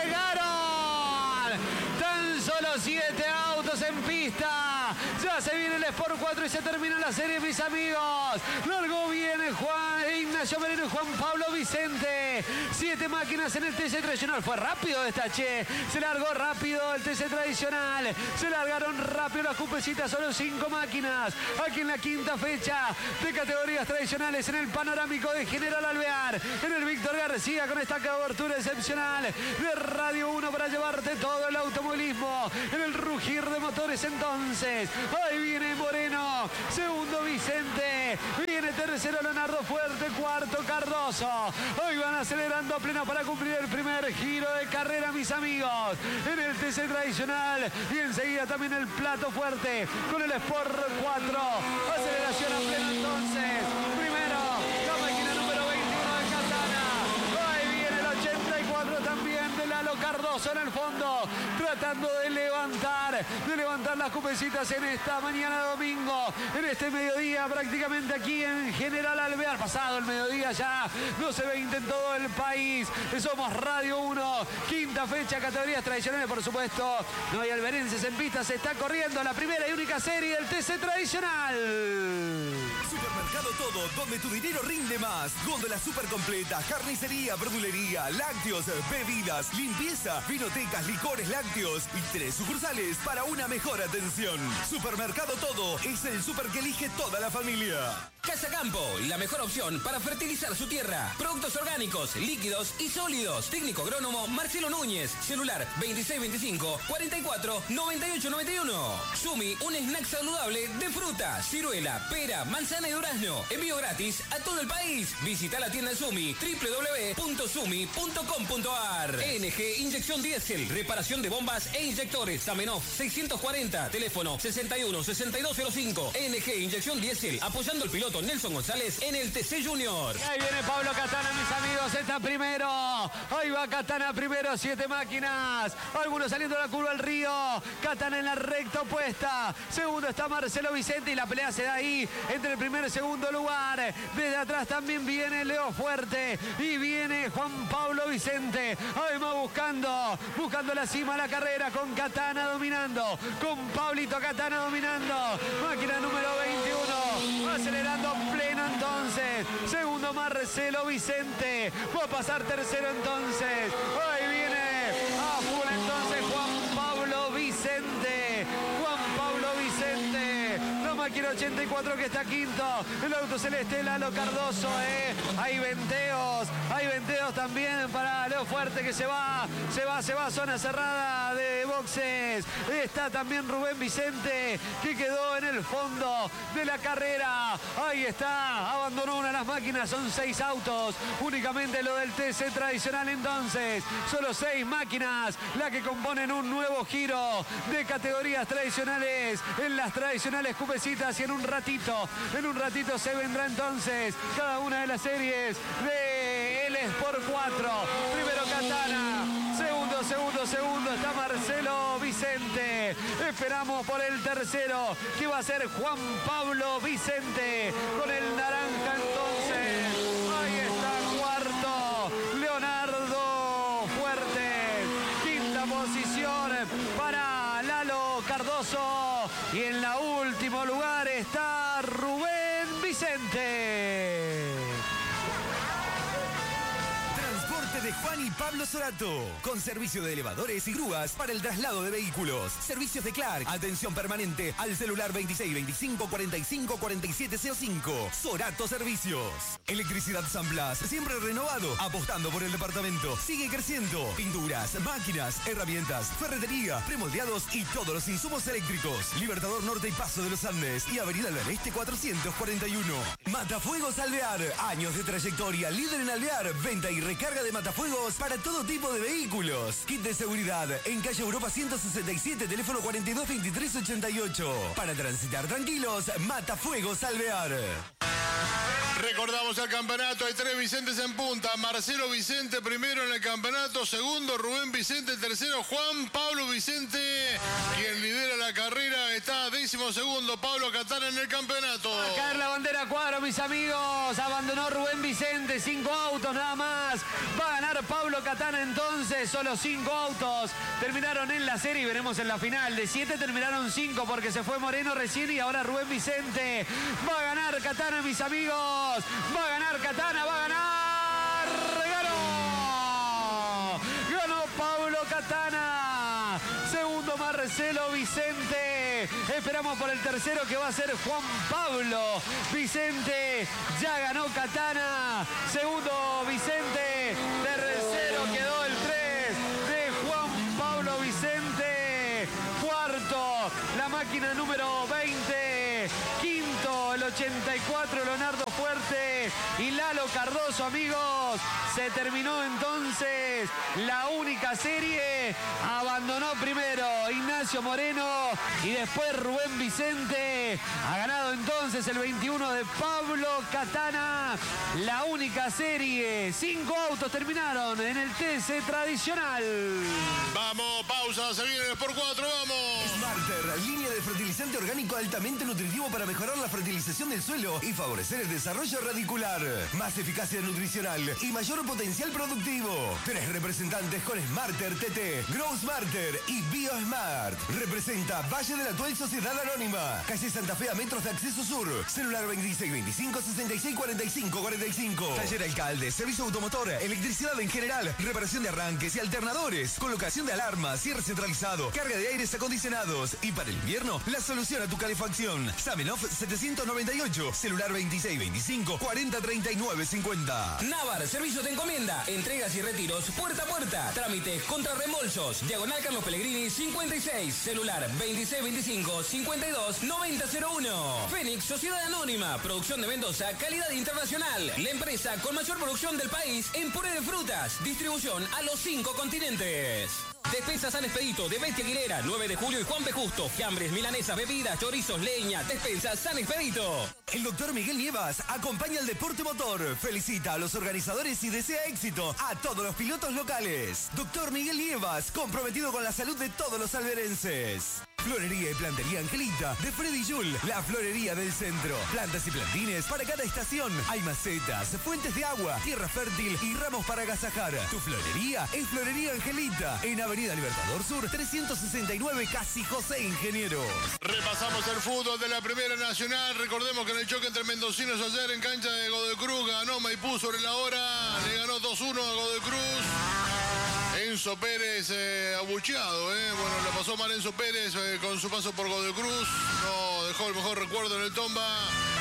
Largaron. Tan solo siete autos en pista. Ya se viene el Sport cuatro y se termina la serie, mis amigos. Largó bien Juan Ignacio Merino y Juan Pablo Vicente. Siete máquinas en el T C tradicional. Fue rápido esta, che. Se largó rápido el T C tradicional. Se largaron rápido las cupecitas. Solo cinco máquinas. Aquí en la quinta fecha de categorías tradicionales en el panorámico de General Alvear. En el Víctor García con esta cobertura excepcional de Radio uno para llevarte todo el automovilismo. En el rugir de motores entonces. Ahí viene Moreno. Segundo Vicente. Viene tercero Leonardo Fuerte. Cuarto Cardoso. Hoy van acelerando a pleno para cumplir el primer giro de carrera, mis amigos. En el T C tradicional. Y enseguida también el plato fuerte con el Sport cuatro. Aceleración a pleno entonces. Primero la máquina número veintiuno de Katana. Ahí viene el ochenta y cuatro también de Lalo Cardoso en el fondo. Tratando de levantar, de levantar las cupecitas en esta mañana de domingo. En este mediodía prácticamente aquí en General Alvear. Pasado el mediodía ya no se veinte en todo el país. Somos Radio uno. Quinta fecha, categorías tradicionales, por supuesto. No hay alberenses en pista. Se está corriendo la primera y única serie del T C tradicional. Supermercado Todo, donde tu dinero rinde más. Góndola super completa, carnicería, verdulería, lácteos, bebidas, limpieza, vinotecas, licores, lácteos y tres sucursales para una mejor atención. Supermercado Todo es el super que elige toda la familia. Casa Campo, la mejor opción para fertilizar su tierra. Productos orgánicos, líquidos y sólidos. Técnico agrónomo Marcelo Núñez. Celular veintiséis veinticinco cuarenta y cuatro noventa y ocho noventa y uno. Sumi, un snack saludable de fruta, ciruela, pera, manzana y durazno. Envío gratis a todo el país. Visita la tienda Sumi, doble u doble u doble u punto sumi punto com punto a r. E N G Inyección Diésel, reparación de bombas e inyectores. Zamenhof seiscientos cuarenta, teléfono sesenta y uno sesenta y dos cero cinco. E N G Inyección Diésel, apoyando al piloto Nelson González en el T C Junior. Y ahí viene Pablo Katana, mis amigos, está primero. Ahí va Katana primero, siete máquinas. Algunos saliendo de la curva al río. Katana en la recta opuesta. Segundo está Marcelo Vicente y la pelea se da ahí entre el primer y segundo lugar. Desde atrás también viene Leo Fuerte y viene Juan Pablo Vicente. Además buscando, buscando la cima de la carrera con Katana dominando. Con Pablito Katana dominando. Máquina número veintiuno. Acelerando pleno entonces. Segundo Marcelo Vicente. Va a pasar tercero entonces. Ahí viene a full entonces Juan Pablo Vicente. Juan Pablo Vicente. La máquina ochenta y cuatro que está quinto. El auto celeste Lalo Cardoso. Eh. Hay venteos. Hay venteos también para Leo Fuerte que se va. Se va, se va. Zona cerrada de boxes. Está también Rubén Vicente que quedó en el fondo de la carrera. Ahí está. Abandonó una de las máquinas. Son seis autos. Únicamente lo del T C tradicional entonces. Solo seis máquinas las que componen un nuevo giro de categorías tradicionales en las tradicionales cupecitas y en un ratito, en un ratito se vendrá entonces cada una de las series de el Sport cuatro. Primero Katana, segundo, segundo, segundo está Marcelo Vicente. Esperamos por el tercero que va a ser Juan Pablo Vicente con el naranja entonces. Ahí está cuarto, Leonardo Fuerte. Quinta posición para Lalo Cardoso. Y en la último lugar está Rubén Vicente. De Juan y Pablo Sorato, con servicio de elevadores y grúas para el traslado de vehículos. Servicios de Clark, atención permanente al celular veintiséis veinticinco cuarenta y cinco cuarenta y siete cero cinco. Sorato Servicios. Electricidad San Blas, siempre renovado, apostando por el departamento. Sigue creciendo. Pinturas, máquinas, herramientas, ferretería, premoldeados y todos los insumos eléctricos. Libertador Norte y Paso de los Andes y Avenida del Este cuatrocientos cuarenta y uno. Matafuegos Alvear, años de trayectoria, líder en alvear, venta y recarga de matafuegos para todo tipo de vehículos. Kit de seguridad en calle Europa ciento sesenta y siete, teléfono cuarenta y dos veintitrés ochenta y ocho. Para transitar tranquilos, Matafuegos Alvear. Recordamos el campeonato, hay tres Vicentes en punta. Marcelo Vicente primero en el campeonato, segundo Rubén Vicente, tercero Juan Pablo Vicente, quien lidera la carrera, está décimo segundo Pablo Catana en el campeonato. Va a caer la bandera a cuadro, mis amigos. Abandonó Rubén Vicente, cinco autos nada más. Va a ganar Pablo Catana entonces, solo cinco autos. Terminaron en la serie y veremos en la final. De siete terminaron cinco porque se fue Moreno recién y ahora Rubén Vicente. Va a ganar Catana, mis amigos. Va a ganar Catana, va a ganar. ¡Ganó! Ganó Pablo Catana. Segundo Marcelo Vicente. Esperamos por el tercero que va a ser Juan Pablo Vicente. Ya ganó Catana. Segundo Vicente. Tercero quedó el tres de Juan Pablo Vicente. Cuarto, la máquina número veinte. Quinto, el ochenta y cuatro, Leonardo Fuerte y Lalo Cardoso, amigos. Se terminó entonces la única serie. Abandonó primero Ignacio Moreno y después Rubén Vicente. Ha ganado entonces el veintiuno de Pablo Catana. La única serie. Cinco autos terminaron en el T C tradicional. Vamos, pausa, se viene el Sport cuatro, vamos. Smarter, línea de fertilizante orgánico altamente nutritivo para mejorar la fertilización del suelo y favorecer el desarrollo radicular. Más eficacia nutricional y mayor potencial productivo. Tres representantes con Smarter T T, Grow Smarter y BioSmart. Representa Valle de la Tuel Sociedad Anónima. Calle Santa Fe a metros de acceso sur. Celular veintiséis veinticinco sesenta y seis cuarenta y cinco cuarenta y cinco. Taller Alcalde, servicio automotor, electricidad en general, reparación de arranques y alternadores, colocación de alarmas, cierre centralizado, carga de aires acondicionados y para el invierno, la solución a tu calefacción. Zamenhof setecientos noventa y ocho, celular veintiséis veinticinco cuarenta treinta y nueve cincuenta. Navar, servicio de encomienda, entregas y retiros puerta a puerta. Trámites contra reembolsos. Diagonal Carlos Pellegrini cincuenta y seis, celular veintiséis veinticinco cincuenta y dos noventa cero uno. Fénix, Sociedad Anónima, producción de Mendoza, calidad internacional. La empresa con mayor producción del país en puré de frutas. Distribución a los cinco continentes. Despensa San Expedito de Bestia Aguilera, nueve de julio y Juan B. Justo. Fiambres, milanesas, bebidas, chorizos, leña. Despensa San Expedito. El doctor Miguel Nievas acompaña al deporte motor. Felicita a los organizadores y desea éxito a todos los pilotos locales. Doctor Miguel Nievas, comprometido con la salud de todos los alberenses. Florería y Plantería Angelita de Freddy Jul, la florería del centro. Plantas y plantines para cada estación. Hay macetas, fuentes de agua, tierra fértil y ramos para agasajar. Tu florería es Florería Angelita en Avenida Libertador Sur trescientos sesenta y nueve, Casi José Ingenieros. Repasamos el fútbol de la Primera Nacional. Recordemos que en el choque entre mendocinos ayer en cancha de Godoy Cruz ganó Maipú sobre la hora. Le ganó dos uno a Godoy Cruz. Enzo Pérez eh, abucheado, eh. Bueno, lo pasó mal Enzo Pérez eh, con su paso por Godoy Cruz. No dejó el mejor recuerdo en el Tomba.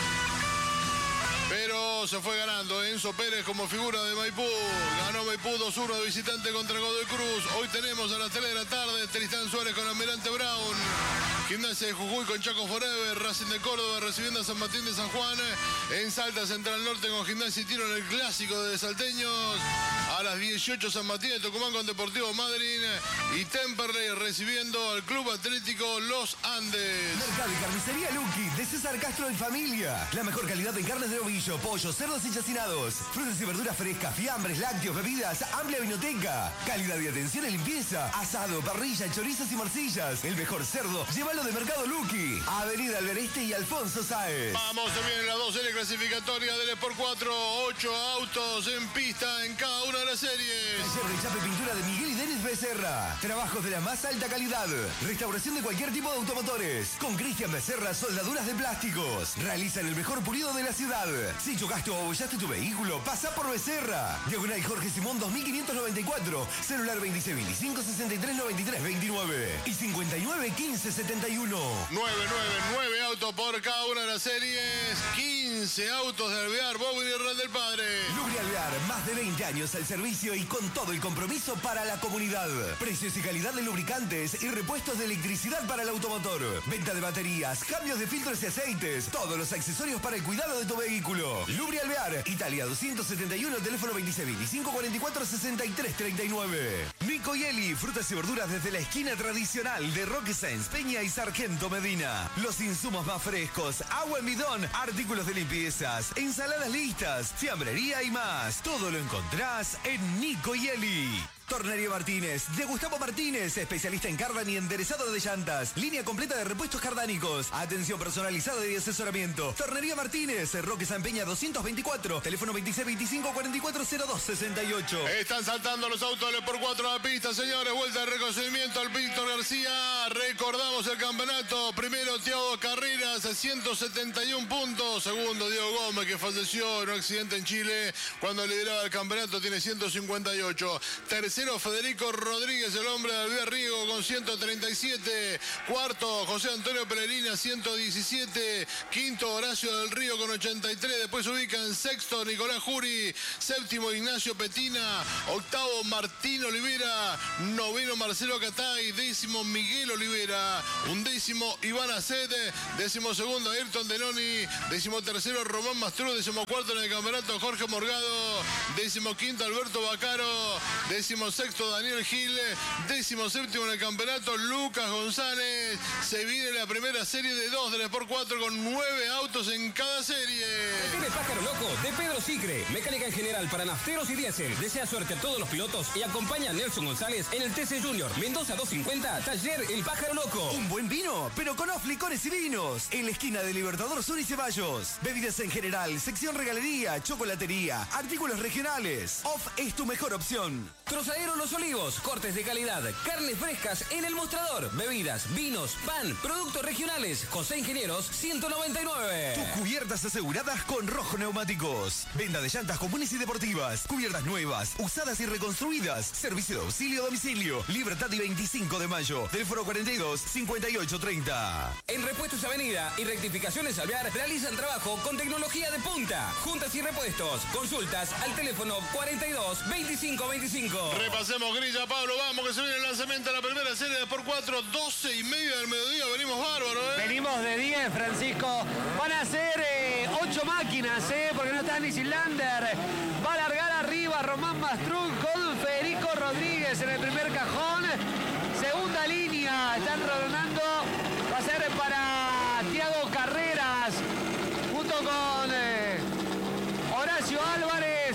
Pero se fue ganando Enzo Pérez como figura de Maipú. Ganó Maipú dos uno de visitante contra Godoy Cruz. Hoy tenemos a las tres de la tarde Tristán Suárez con Almirante Brown. Gimnasia de Jujuy con Chaco Forever. Racing de Córdoba recibiendo a San Martín de San Juan. En Salta Central Norte con Gimnasia y Tiro en el clásico de Salteños. A las dieciocho San Martín de Tucumán con Deportivo Madryn. Y Temperley recibiendo al Club Atlético Los Andes. Mercado y Carnicería Lucky de César Castro y familia. La mejor calidad en carnes de ovillo, pollo, cerdos y chacinados. Frutas y verduras frescas, fiambres, lácteos, bebidas, amplia vinoteca. Calidad y atención y limpieza. Asado, parrilla, chorizos y morcillas. El mejor cerdo, llévalo de Mercado Lucky. Avenida Albereste y Alfonso Sáez. Vamos, se vienen las dos series clasificatorias del Sport cuatro. Ocho autos en pista en cada una de las series. Taller de Chape Pintura de Miguel y Denis Becerra. Trabajos de la más alta calidad. Restauración de cualquier tipo de automotores. Con Cristian Becerra, soldaduras de plásticos. Realizan el mejor pulido de la ciudad. Si chocaste o abollaste tu vehículo, pasa por Becerra. Diagonal Jorge Simón dos mil quinientos noventa y cuatro. Celular veintiséis veinticinco sesenta y tres noventa y tres veintinueve. Y cincuenta y nueve quince setenta y uno. nueve, nueve, nueve autos por cada una de las series. quince autos de Alvear, Bobby y Real del Padre. Lubri Alvear, más de veinte años al servicio y con todo el compromiso para la comunidad. Precios y calidad de lubricantes y repuestos de electricidad para el automotor. Venta de baterías, cambios de filtros y aceites. Todos los accesorios para el cuidado de tu vehículo. Lubri Alvear, Italia doscientos setenta y uno, teléfono veintiséis veinticinco cuarenta y cuatro sesenta y tres treinta y nueve. Nico y Eli, frutas y verduras desde la esquina tradicional de Roque Sáenz Peña y Sargento Medina. Los insumos más frescos, agua en bidón, artículos de limpieza piezas, ensaladas listas, fiambrería y más. Todo lo encontrás en Nico y Eli. Tornería Martínez, de Gustavo Martínez, especialista en cardan y enderezado de llantas. Línea completa de repuestos cardánicos. Atención personalizada y asesoramiento. Tornería Martínez, Roque San Peña doscientos veinticuatro, teléfono veintiséis veinticinco cuarenta y cuatro cero dos sesenta y ocho. Están saltando los autos del por cuatro a la pista, señores. Vuelta de reconocimiento al Víctor García. Recordamos el campeonato. Primero, Thiago Carreras, ciento setenta y un puntos. Segundo, Diego Gómez, que falleció en un accidente en Chile cuando lideraba el campeonato, tiene ciento cincuenta y ocho. Tercero, Federico Rodríguez, el hombre de Alvear Riego, con ciento treinta y siete. Cuarto, José Antonio Peregrina, ciento diecisiete. Quinto, Horacio del Río, con ochenta y tres. Después se ubica en sexto Nicolás Juri. Séptimo, Ignacio Petina. Octavo, Martín Olivera. Noveno, Marcelo Catay. Décimo, Miguel Olivera. Undécimo, Iván Acete. Décimo segundo, Ayrton Denoni. Décimo tercero, Román Mastrú. Décimo cuarto en el campeonato, Jorge Morgado. Décimo quinto, Alberto Bacaro. Décimo sexto, Daniel Gil. Décimo séptimo en el campeonato, Lucas González. Se viene la primera serie de dos del Sport cuatro con nueve autos en cada serie. Tiene Pájaro Loco de Pedro Sicre. Mecánica en general para nafteros y diésel. Desea suerte a todos los pilotos y acompaña a Nelson González en el T C Junior. Mendoza doscientos cincuenta, Taller El Pájaro Loco. Un buen vino, pero con Off Licores y Vinos. En la esquina de Libertador Sur y Ceballos. Bebidas en general, sección regalería, chocolatería, artículos regionales. Off es tu mejor opción. Trozadero Los Olivos, cortes de calidad, carnes frescas en el mostrador, bebidas, vinos, pan, productos regionales. José Ingenieros ciento noventa y nueve. Tus cubiertas aseguradas con Rojo Neumáticos. Venta de llantas comunes y deportivas, cubiertas nuevas, usadas y reconstruidas. Servicio de auxilio a domicilio. Libertad y veinticinco de mayo. Teléfono cuarenta y dos, cincuenta y ocho, treinta. En Repuestos Avenida y Rectificaciones Alvear realizan trabajo con tecnología de punta. Juntas y repuestos. Consultas al teléfono cuarenta y dos, veinticinco, veinticinco. Repasemos grilla, Pablo, vamos que se viene el lanzamiento de la primera serie de por cuatro, doce y media del mediodía, venimos bárbaros, ¿eh? Venimos de diez, Francisco. Van a ser eh, ocho máquinas, ¿eh? Porque no está ni Lander. Va a largar arriba Román Mastruz con Federico Rodríguez en el primer cajón. Segunda línea, están rodando. Va a ser para Thiago Carreras, junto con eh, Horacio Álvarez.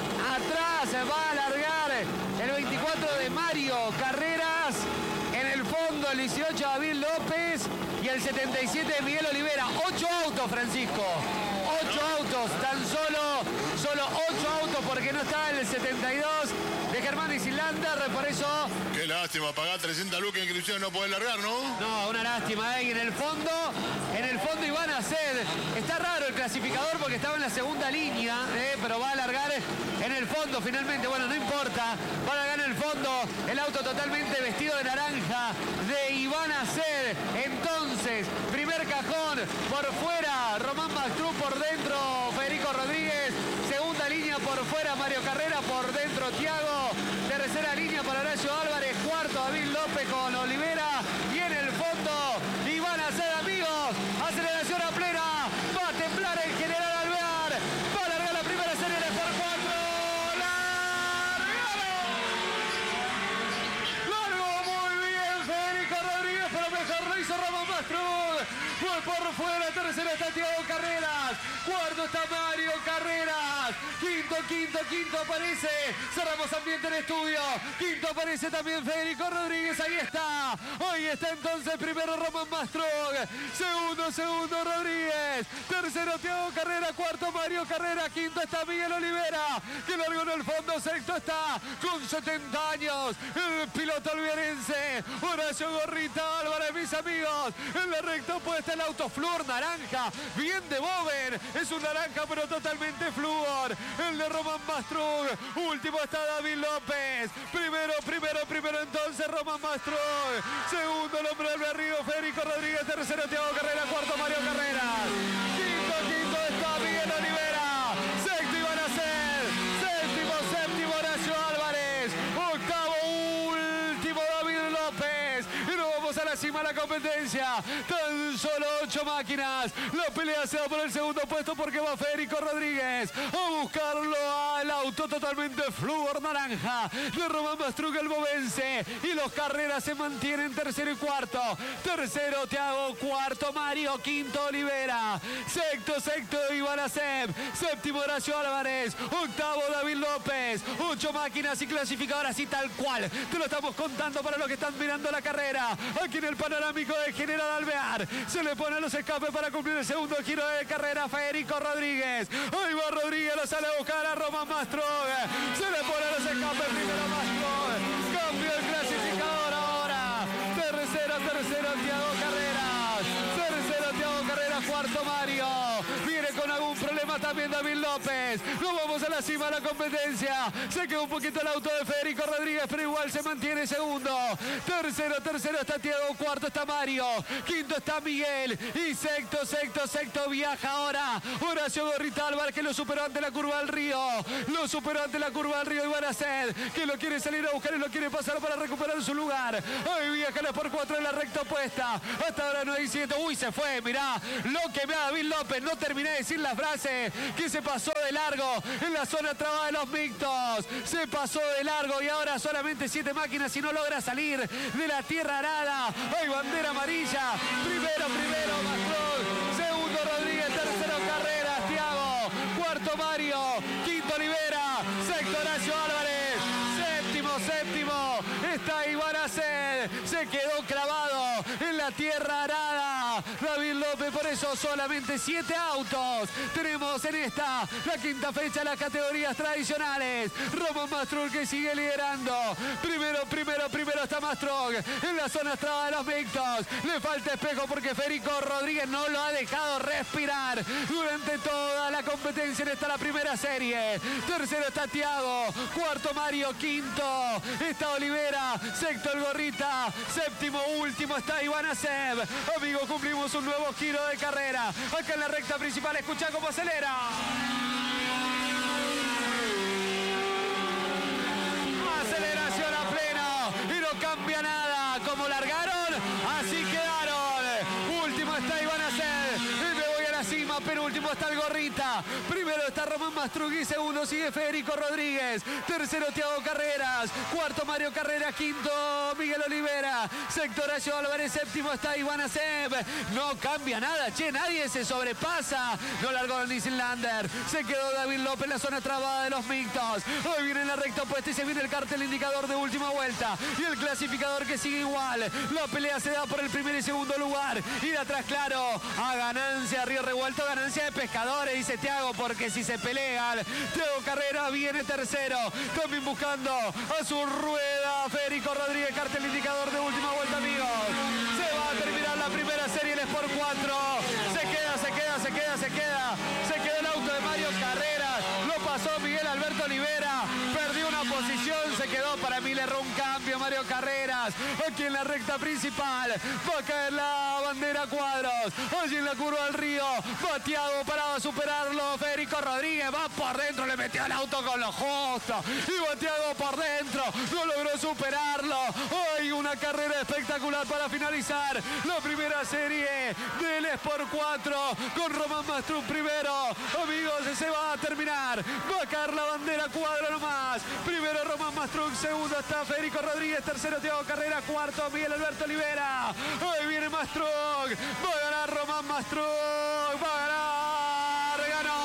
Atrás va a largar el veinticuatro de Mario Carreras. En el fondo el dieciocho David López y el setenta y siete Miguel Olivera. Ocho autos, Francisco. Ocho autos, tan solo, solo ocho autos porque no está el setenta y dos de Germán Isilander, por eso... Qué lástima, pagar trescientas lucas en inscripción, no poder largar, ¿no? No, una lástima, ¿eh? Y en el fondo, en el fondo Iván Aced. Está raro el clasificador porque estaba en la segunda línea, ¿eh? Pero va a largar en el fondo finalmente. Bueno, no importa, va a largar en el fondo el auto totalmente vestido de naranja de Iván Aced. Entonces, primer cajón por fuera, Román Mastrú, por dentro Federico Rodríguez. Segunda línea por fuera, Mario Carrera, por dentro Thiago. Tercera línea para Horacio Álvarez. Cuarto, David López con Olivera. Y en el fondo, Iván Aced, amigos. Aceleración a plena. Va a temblar el General Alvear. Va a largar la primera serie de por cuatro. ¡Largaron! Largó muy bien Federico Rodríguez, pero mejor lo hizo Román Mastruz. Fue por fuera. Tercero está Thiago Carreras. Cuarto está Mario Carreras. Quinto, quinto, quinto aparece. Cerramos ambiente en estudio. Quinto aparece también Federico Rodríguez. Ahí está. Ahí está entonces primero Román Mastruz. Segundo, segundo Rodríguez. Tercero Thiago Carrera. Cuarto Mario Carrera. Quinto está Miguel Olivera, que largó en el fondo. Sexto está con setenta años el piloto alviarense Horacio Gorrita Álvarez, mis amigos. En la recta opuesta el auto flúor naranja. Bien de Boven. Es un naranja pero totalmente flúor. El de Román Mastruz. Último está David López. Primero, primero, primero entonces Román Mastruz. Segundo el hombre del Berrío, Federico Rodríguez. Tercero Thiago Carrera. Cuarto Mario Carreras. Quinto, quinto está Miguel Olivera. Sexto Iván Aced. Séptimo, séptimo Horacio Álvarez. Octavo, último David López. Y nos vamos a la cima de la competencia. Tan solo ocho máquinas. La pelea se da por el segundo puesto porque va Federico Rodríguez a buscarlo al auto. auto totalmente flúor naranja de Román Mastrug, el bovense. Y los Carreras se mantienen tercero y cuarto. Tercero Thiago, cuarto Mario, quinto Olivera, sexto, sexto Iván Aceb, séptimo Horacio Álvarez, octavo David López. Ocho máquinas y clasificadoras y tal cual. Te lo estamos contando para los que están mirando la carrera. Aquí en el panorámico de General Alvear. Se le pone los escapes para cumplir el segundo giro de carrera Federico Rodríguez. Ahí va Rodríguez, lo sale a buscar a Román Mastrug. Se le pone los escapes primero Mastrug. Cambio el clasificador ahora. Tercero, tercero Thiago Carreras. Tercero Thiago Carreras, cuarto Mario. Viene con algún problema también David López. Nos vamos a la cima de la competencia. Se quedó un poquito el auto de Federico Rodríguez, pero igual se mantiene segundo. Tercero, tercero está Thiago, cuarto está Mario, quinto está Miguel y sexto, sexto, sexto viaja ahora Horacio Gorrita Álvarez, que lo superó ante la curva del río. Lo superó ante la curva del río Iván Aceb, que lo quiere salir a buscar y lo quiere pasar para recuperar su lugar. Hoy viaja la por cuatro en la recta opuesta. Hasta ahora no hay ciento. Uy, se fue, mirá lo que me da David López. No terminé de decir la frase, que se pasó de largo en la zona trabada de los mixtos. Se pasó de largo y ahora solamente siete máquinas y no logra salir de la tierra arada. Hay bandera amarilla. Primero, primero Mastrug. Segundo Rodríguez. Tercero Carreras. Thiago. Cuarto Mario. Quinto Olivera. Sexto Horacio Álvarez. Séptimo, séptimo está Iván Aceb. Se quedó clavado en la tierra arada David López. Por eso solamente siete autos tenemos en esta, la quinta fecha de las categorías tradicionales. Román Mastrug, que sigue liderando. Primero, primero, primero está Mastrug en la zona estrada de los mixtos. Le falta espejo porque Federico Rodríguez no lo ha dejado respirar durante toda la competencia en esta, la primera serie. Tercero está Thiago, cuarto Mario, quinto está Olivera, sexto el Gorrita, séptimo, último está Iván Aceb. Amigos, cumplimos un nuevo giro de carrera. Acá en la recta principal, escucha cómo acelera. Aceleración a pleno y no cambia nada. Como largaron, así quedaron. Último está Iván Aceb. Y me voy a la cima, pero último está el Gorrita. Primero está Román Mastrug y segundo sigue Federico Rodríguez. Tercero Thiago Carreras. Cuarto Mario Carreras. Quinto Miguel Olivera. Sexto Horacio Álvarez. Séptimo está Iván Aceb. No cambia nada, che, nadie se sobrepasa. No largó el Nissenlander. Se quedó David López en la zona trabada de los mixtos. Hoy viene la recta opuesta y se viene el cartel indicador de última vuelta. Y el clasificador que sigue igual. La pelea se da por el primer y segundo lugar. Y de atrás, claro, a ganancia, río revuelto, ganancia de pescadores, dice Thiago, porque si se pelean, Thiago Carreras viene tercero. También buscando a su rueda Federico Rodríguez, cartel indicador de última vuelta, amigos. Se va a terminar la primera serie, el Sport cuatro. Se queda, se queda, se queda, se queda. Se quedó el auto de Mario Carreras. Lo pasó Miguel Alberto Olivera. Perdió una posición, se quedó. Para mí le erró un cambio Mario Carreras. Aquí en la recta principal va a caer la bandera cuadros. Allí en la curva del río. Va Thiago, parado a superarlo. Federico Rodríguez va por dentro, le metió el auto con lo justo. Y va Thiago por dentro. No logró superarlo. Hoy una carrera espectacular para finalizar la primera serie del Sport cuatro con Román Mastrug primero. Amigos, se va a terminar. Va a caer la bandera cuadro nomás. Primero Román Mastrug, segundo está Federico Rodríguez, tercero Thiago Carreras, cuarto Miguel Alberto Olivera. Hoy viene Mastrug. Va a ganar Román Mastrug. Va a ganar. Ganó.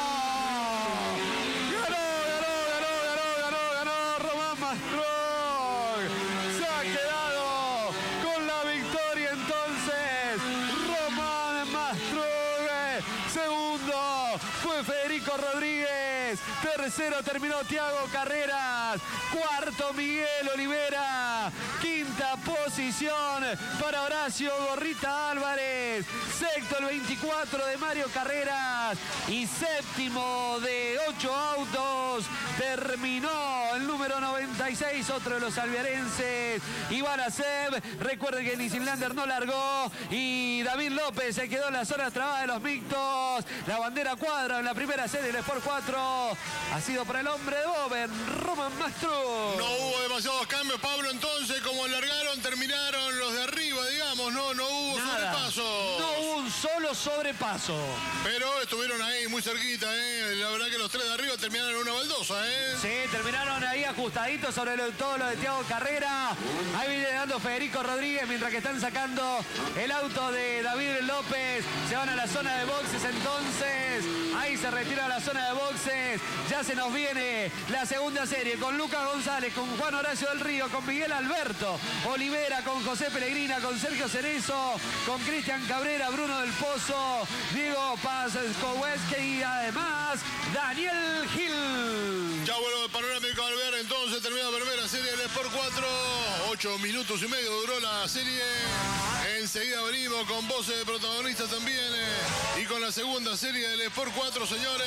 Ganó, ganó, ganó, ganó, ganó, ganó Román Mastrug. Se ha quedado con la victoria entonces. Román Mastrug. Segundo fue Federico Rodríguez. Tercero terminó Thiago Carreras. Cuarto Miguel Olivera. Quinta posición para Horacio Gorrita Álvarez. Sexto el veinticuatro de Mario Carreras. Y séptimo de ocho autos terminó el número noventa y seis, otro de los alvearenses, Iván Aceb. Recuerden que Nissenlander no largó y David López se quedó en la zona trabada de los mixtos. La bandera cuadra en la primera serie del Sport cuatro ha sido para el hombre de Boven, Román Mastrug. No hubo demasiados cambios, Pablo, entonces, como largaron, terminaron los de arriba, digamos, no, no hubo Nada. sobrepaso. No hubo un solo sobrepaso. Pero estuvieron ahí muy cerquita, ¿eh? La verdad que los tres de arriba terminaron en una baldosa, ¿eh? Sí, terminaron ahí ajustaditos sobre lo, todo lo de Thiago Carrera. Ahí viene dando Federico Rodríguez mientras que están sacando el auto de David López. Se van a la zona de boxes entonces. Ahí se retira a la zona de boxes. Ya se nos viene la segunda serie con Lucas González, con Juan Horacio del Río, con Miguel Alberto Olivera, con José Pellegrina, con Sergio Cerezo, con Cristian Cabrera, Bruno del Pozo, Diego Paz Kowalski y además Daniel Gil. Ya vuelvo de Panorámico al ver, entonces termina la primera serie del Sport cuatro. Ocho minutos y medio duró la serie. Enseguida venimos con voces de protagonistas también. Eh, y con la segunda serie del Sport cuatro, señores.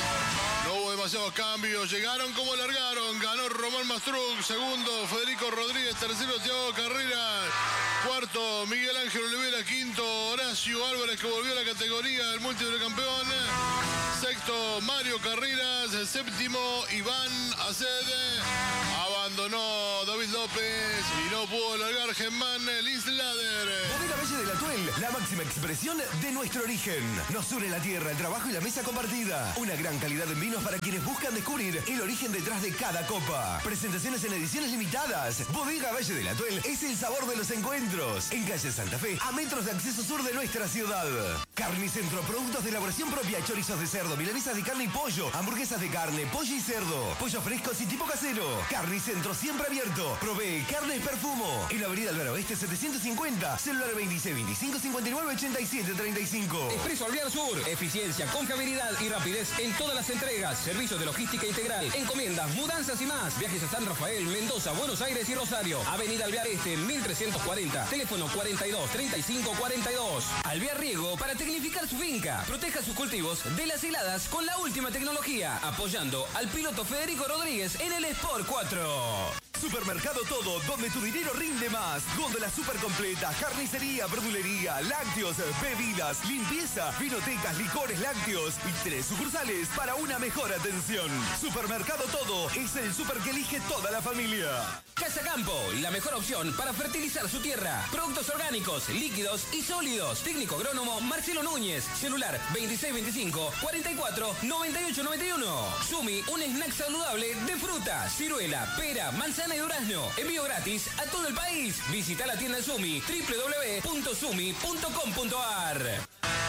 No hubo demasiados cambios. Llegaron como largaron. Ganó Román Mastruc. Segundo, Federico Rodríguez. Tercero, Thiago Carrera. Cuarto, Miguel Ángel Olivera. Quinto, Horacio Álvarez, que volvió a la categoría del múltiple campeón. Sexto, Mario Carreras. Séptimo, Iván Aced. Abandonó David López y no pudo largar Germán Linslader. Bodega Valle del Atuel, la máxima expresión de nuestro origen. Nos une la tierra, el trabajo y la mesa compartida. Una gran calidad en vinos para quienes buscan descubrir el origen detrás de cada copa. Presentaciones en ediciones limitadas. Bodega Valle del Atuel es el sabor de los encuentros. En calle Santa Fe, a metros de acceso sur de nuestra ciudad. Carnicentro, productos de elaboración propia, chorizos de cerdo, milanesas de carne y pollo, hamburguesas de carne, pollo y cerdo, pollos frescos y tipo casero. Carnicentro siempre abierto. Provee carne y perfumo. En la avenida Alvar Oeste setecientos cincuenta, celular veintiséis veinticinco cincuenta y nueve ochenta y siete treinta y cinco. Expreso Alvear Sur, eficiencia, confiabilidad y rapidez en todas las entregas. Servicios de logística integral, encomiendas, mudanzas y más. Viajes a San Rafael, Mendoza, Buenos Aires y Rosario. Avenida Alvear Este, mil trescientos cuarenta. Teléfono cuarenta y dos treinta y cinco cuarenta y dos. Alvear Riego para tecnificar su finca. Proteja sus cultivos de las heladas con la última tecnología. Apoyando al piloto Federico Rodríguez en el Sport cuatro. Supermercado Todo, donde tu dinero rinde más. Góndola super completa, carnicería, verdulería, lácteos, bebidas, limpieza, vinotecas, licores, lácteos y tres sucursales para una mejor atención. Supermercado Todo es el super que elige toda la familia. Casa Campo, la mejor opción para fertilizar su tierra. Productos orgánicos, líquidos y sólidos. Técnico agrónomo Marcelo Núñez. Celular veintiséis veinticinco cuarenta y cuatro noventa y ocho noventa y uno. Sumi, un snack saludable de fruta, ciruela, pera, manzana y durazno. Envío gratis a todo el país. Visita la tienda Sumi, doble u doble u doble u punto sumi punto com punto a r.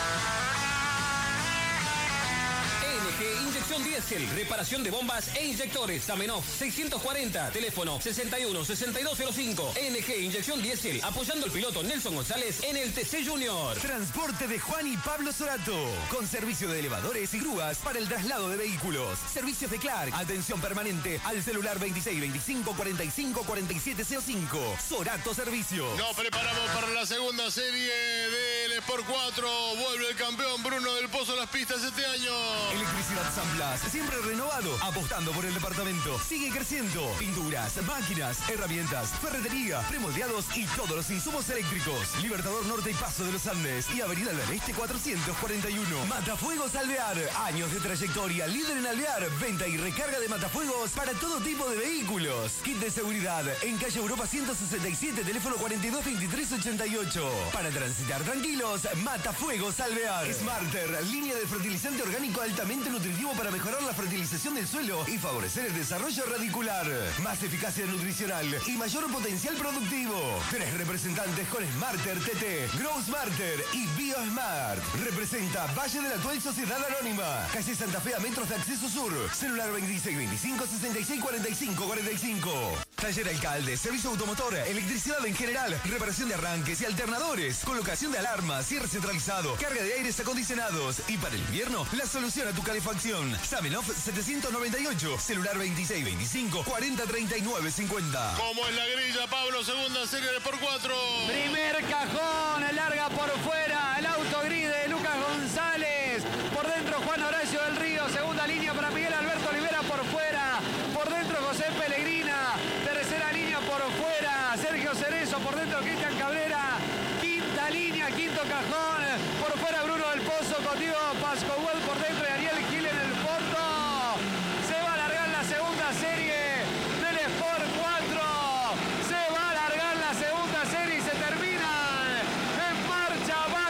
Inyección diésel, reparación de bombas e inyectores. Zamenhof seiscientos cuarenta, teléfono sesenta y uno sesenta y dos cero cinco. N G Inyección diésel, apoyando al piloto Nelson González en el T C Junior. Transporte de Juan y Pablo Sorato, con servicio de elevadores y grúas para el traslado de vehículos. Servicios de Clark, atención permanente al celular veintiséis veinticinco cuarenta y cinco cuarenta y siete cero cinco. Sorato Servicios. Nos preparamos para la segunda serie del Sport cuatro. Vuelve el campeón Bruno del Pozo a las pistas este año. Electricidad San Blas, siempre renovado, apostando por el departamento. Sigue creciendo. Pinturas, máquinas, herramientas, ferretería, premoldeados y todos los insumos eléctricos. Libertador Norte y Paso de los Andes y Avenida del Este cuatrocientos cuarenta y uno. Matafuegos Alvear, años de trayectoria, líder en alvear, venta y recarga de matafuegos para todo tipo de vehículos. Kit de seguridad en calle Europa ciento sesenta y siete, teléfono cuarenta y dos veintitrés ochenta y ocho. Para transitar tranquilos, Matafuegos Alvear. Smarter, línea de fertilizante orgánico altamente nutritivo para mejorar la fertilización del suelo y favorecer el desarrollo radicular. Más eficacia nutricional y mayor potencial productivo. Tres representantes con Smarter T T, Grow Smarter y BioSmart. Representa Valle de la Atuel Sociedad Anónima. Calle Santa Fe a metros de acceso sur. Celular veintiséis veinticinco sesenta y seis cuarenta y cinco cuarenta y cinco. Taller Alcalde, servicio automotor, electricidad en general, reparación de arranques y alternadores, colocación de alarmas, cierre centralizado, carga de aires acondicionados y para el invierno, la solución a tu calefacción. Zamenhof setecientos noventa y ocho, celular veintiséis veinticinco cuarenta treinta y nueve cincuenta. Como es la grilla, Pablo, segunda serie del Sport cuatro. Primer cajón, larga por fuera, el auto gris de Lucas González. Por dentro Juan Horacio del Río, segunda línea para Miguel Alberto Olivera por fuera. Por dentro José Pellegrina, tercera línea por fuera. Sergio Cerezo, por dentro Cristian Cabrera. Quinta línea, quinto cajón. Por fuera Bruno del Pozo con Diego Pascual por dentro y Ariel Gil en el fondo. Se va a alargar la segunda serie del Sport cuatro. Se va a alargar la segunda serie y se termina en marcha.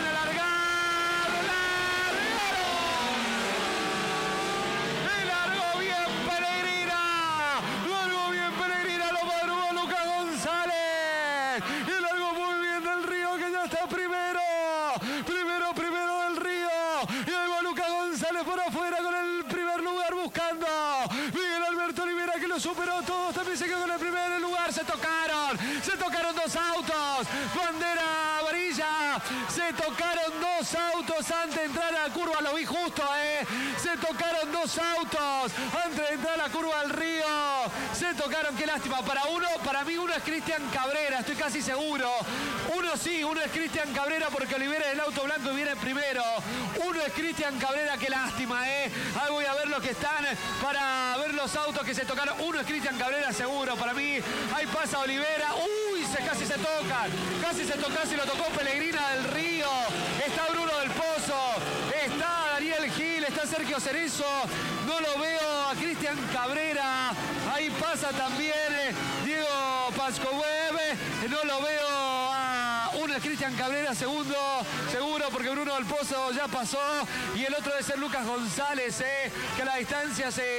superó a todos, también se quedó en el primer lugar. Se tocaron, se tocaron dos autos. Bandera amarilla. Se tocaron dos autos antes de entrar a la curva. Lo vi justo, ¿eh? Se tocaron dos autos antes de entrar a la curva del río. Se tocaron, qué lástima. Para uno, para mí uno es Cristian Cabrera, estoy casi seguro. Uno sí, uno es Cristian Cabrera porque Olivera es el auto blanco y viene primero. Uno es Cristian Cabrera, qué lástima, ¿eh? Ahí voy a ver los que están para ver los autos que se tocaron. Uno es Cristian Cabrera, seguro. Para mí, ahí pasa Olivera. Uy, se, casi se tocan. Casi se tocan, si lo tocó Pellegrina del Río. Está Bruno del Pozo. Está Daniel Gil. Está Sergio Cerezo. No lo veo a Cristian Cabrera. Ahí pasa también eh, Diego Pascowev. No lo veo a uno es Cristian Cabrera, segundo, seguro, porque Bruno del Pozo ya pasó. Y el otro debe ser Lucas González, eh, que a la distancia se...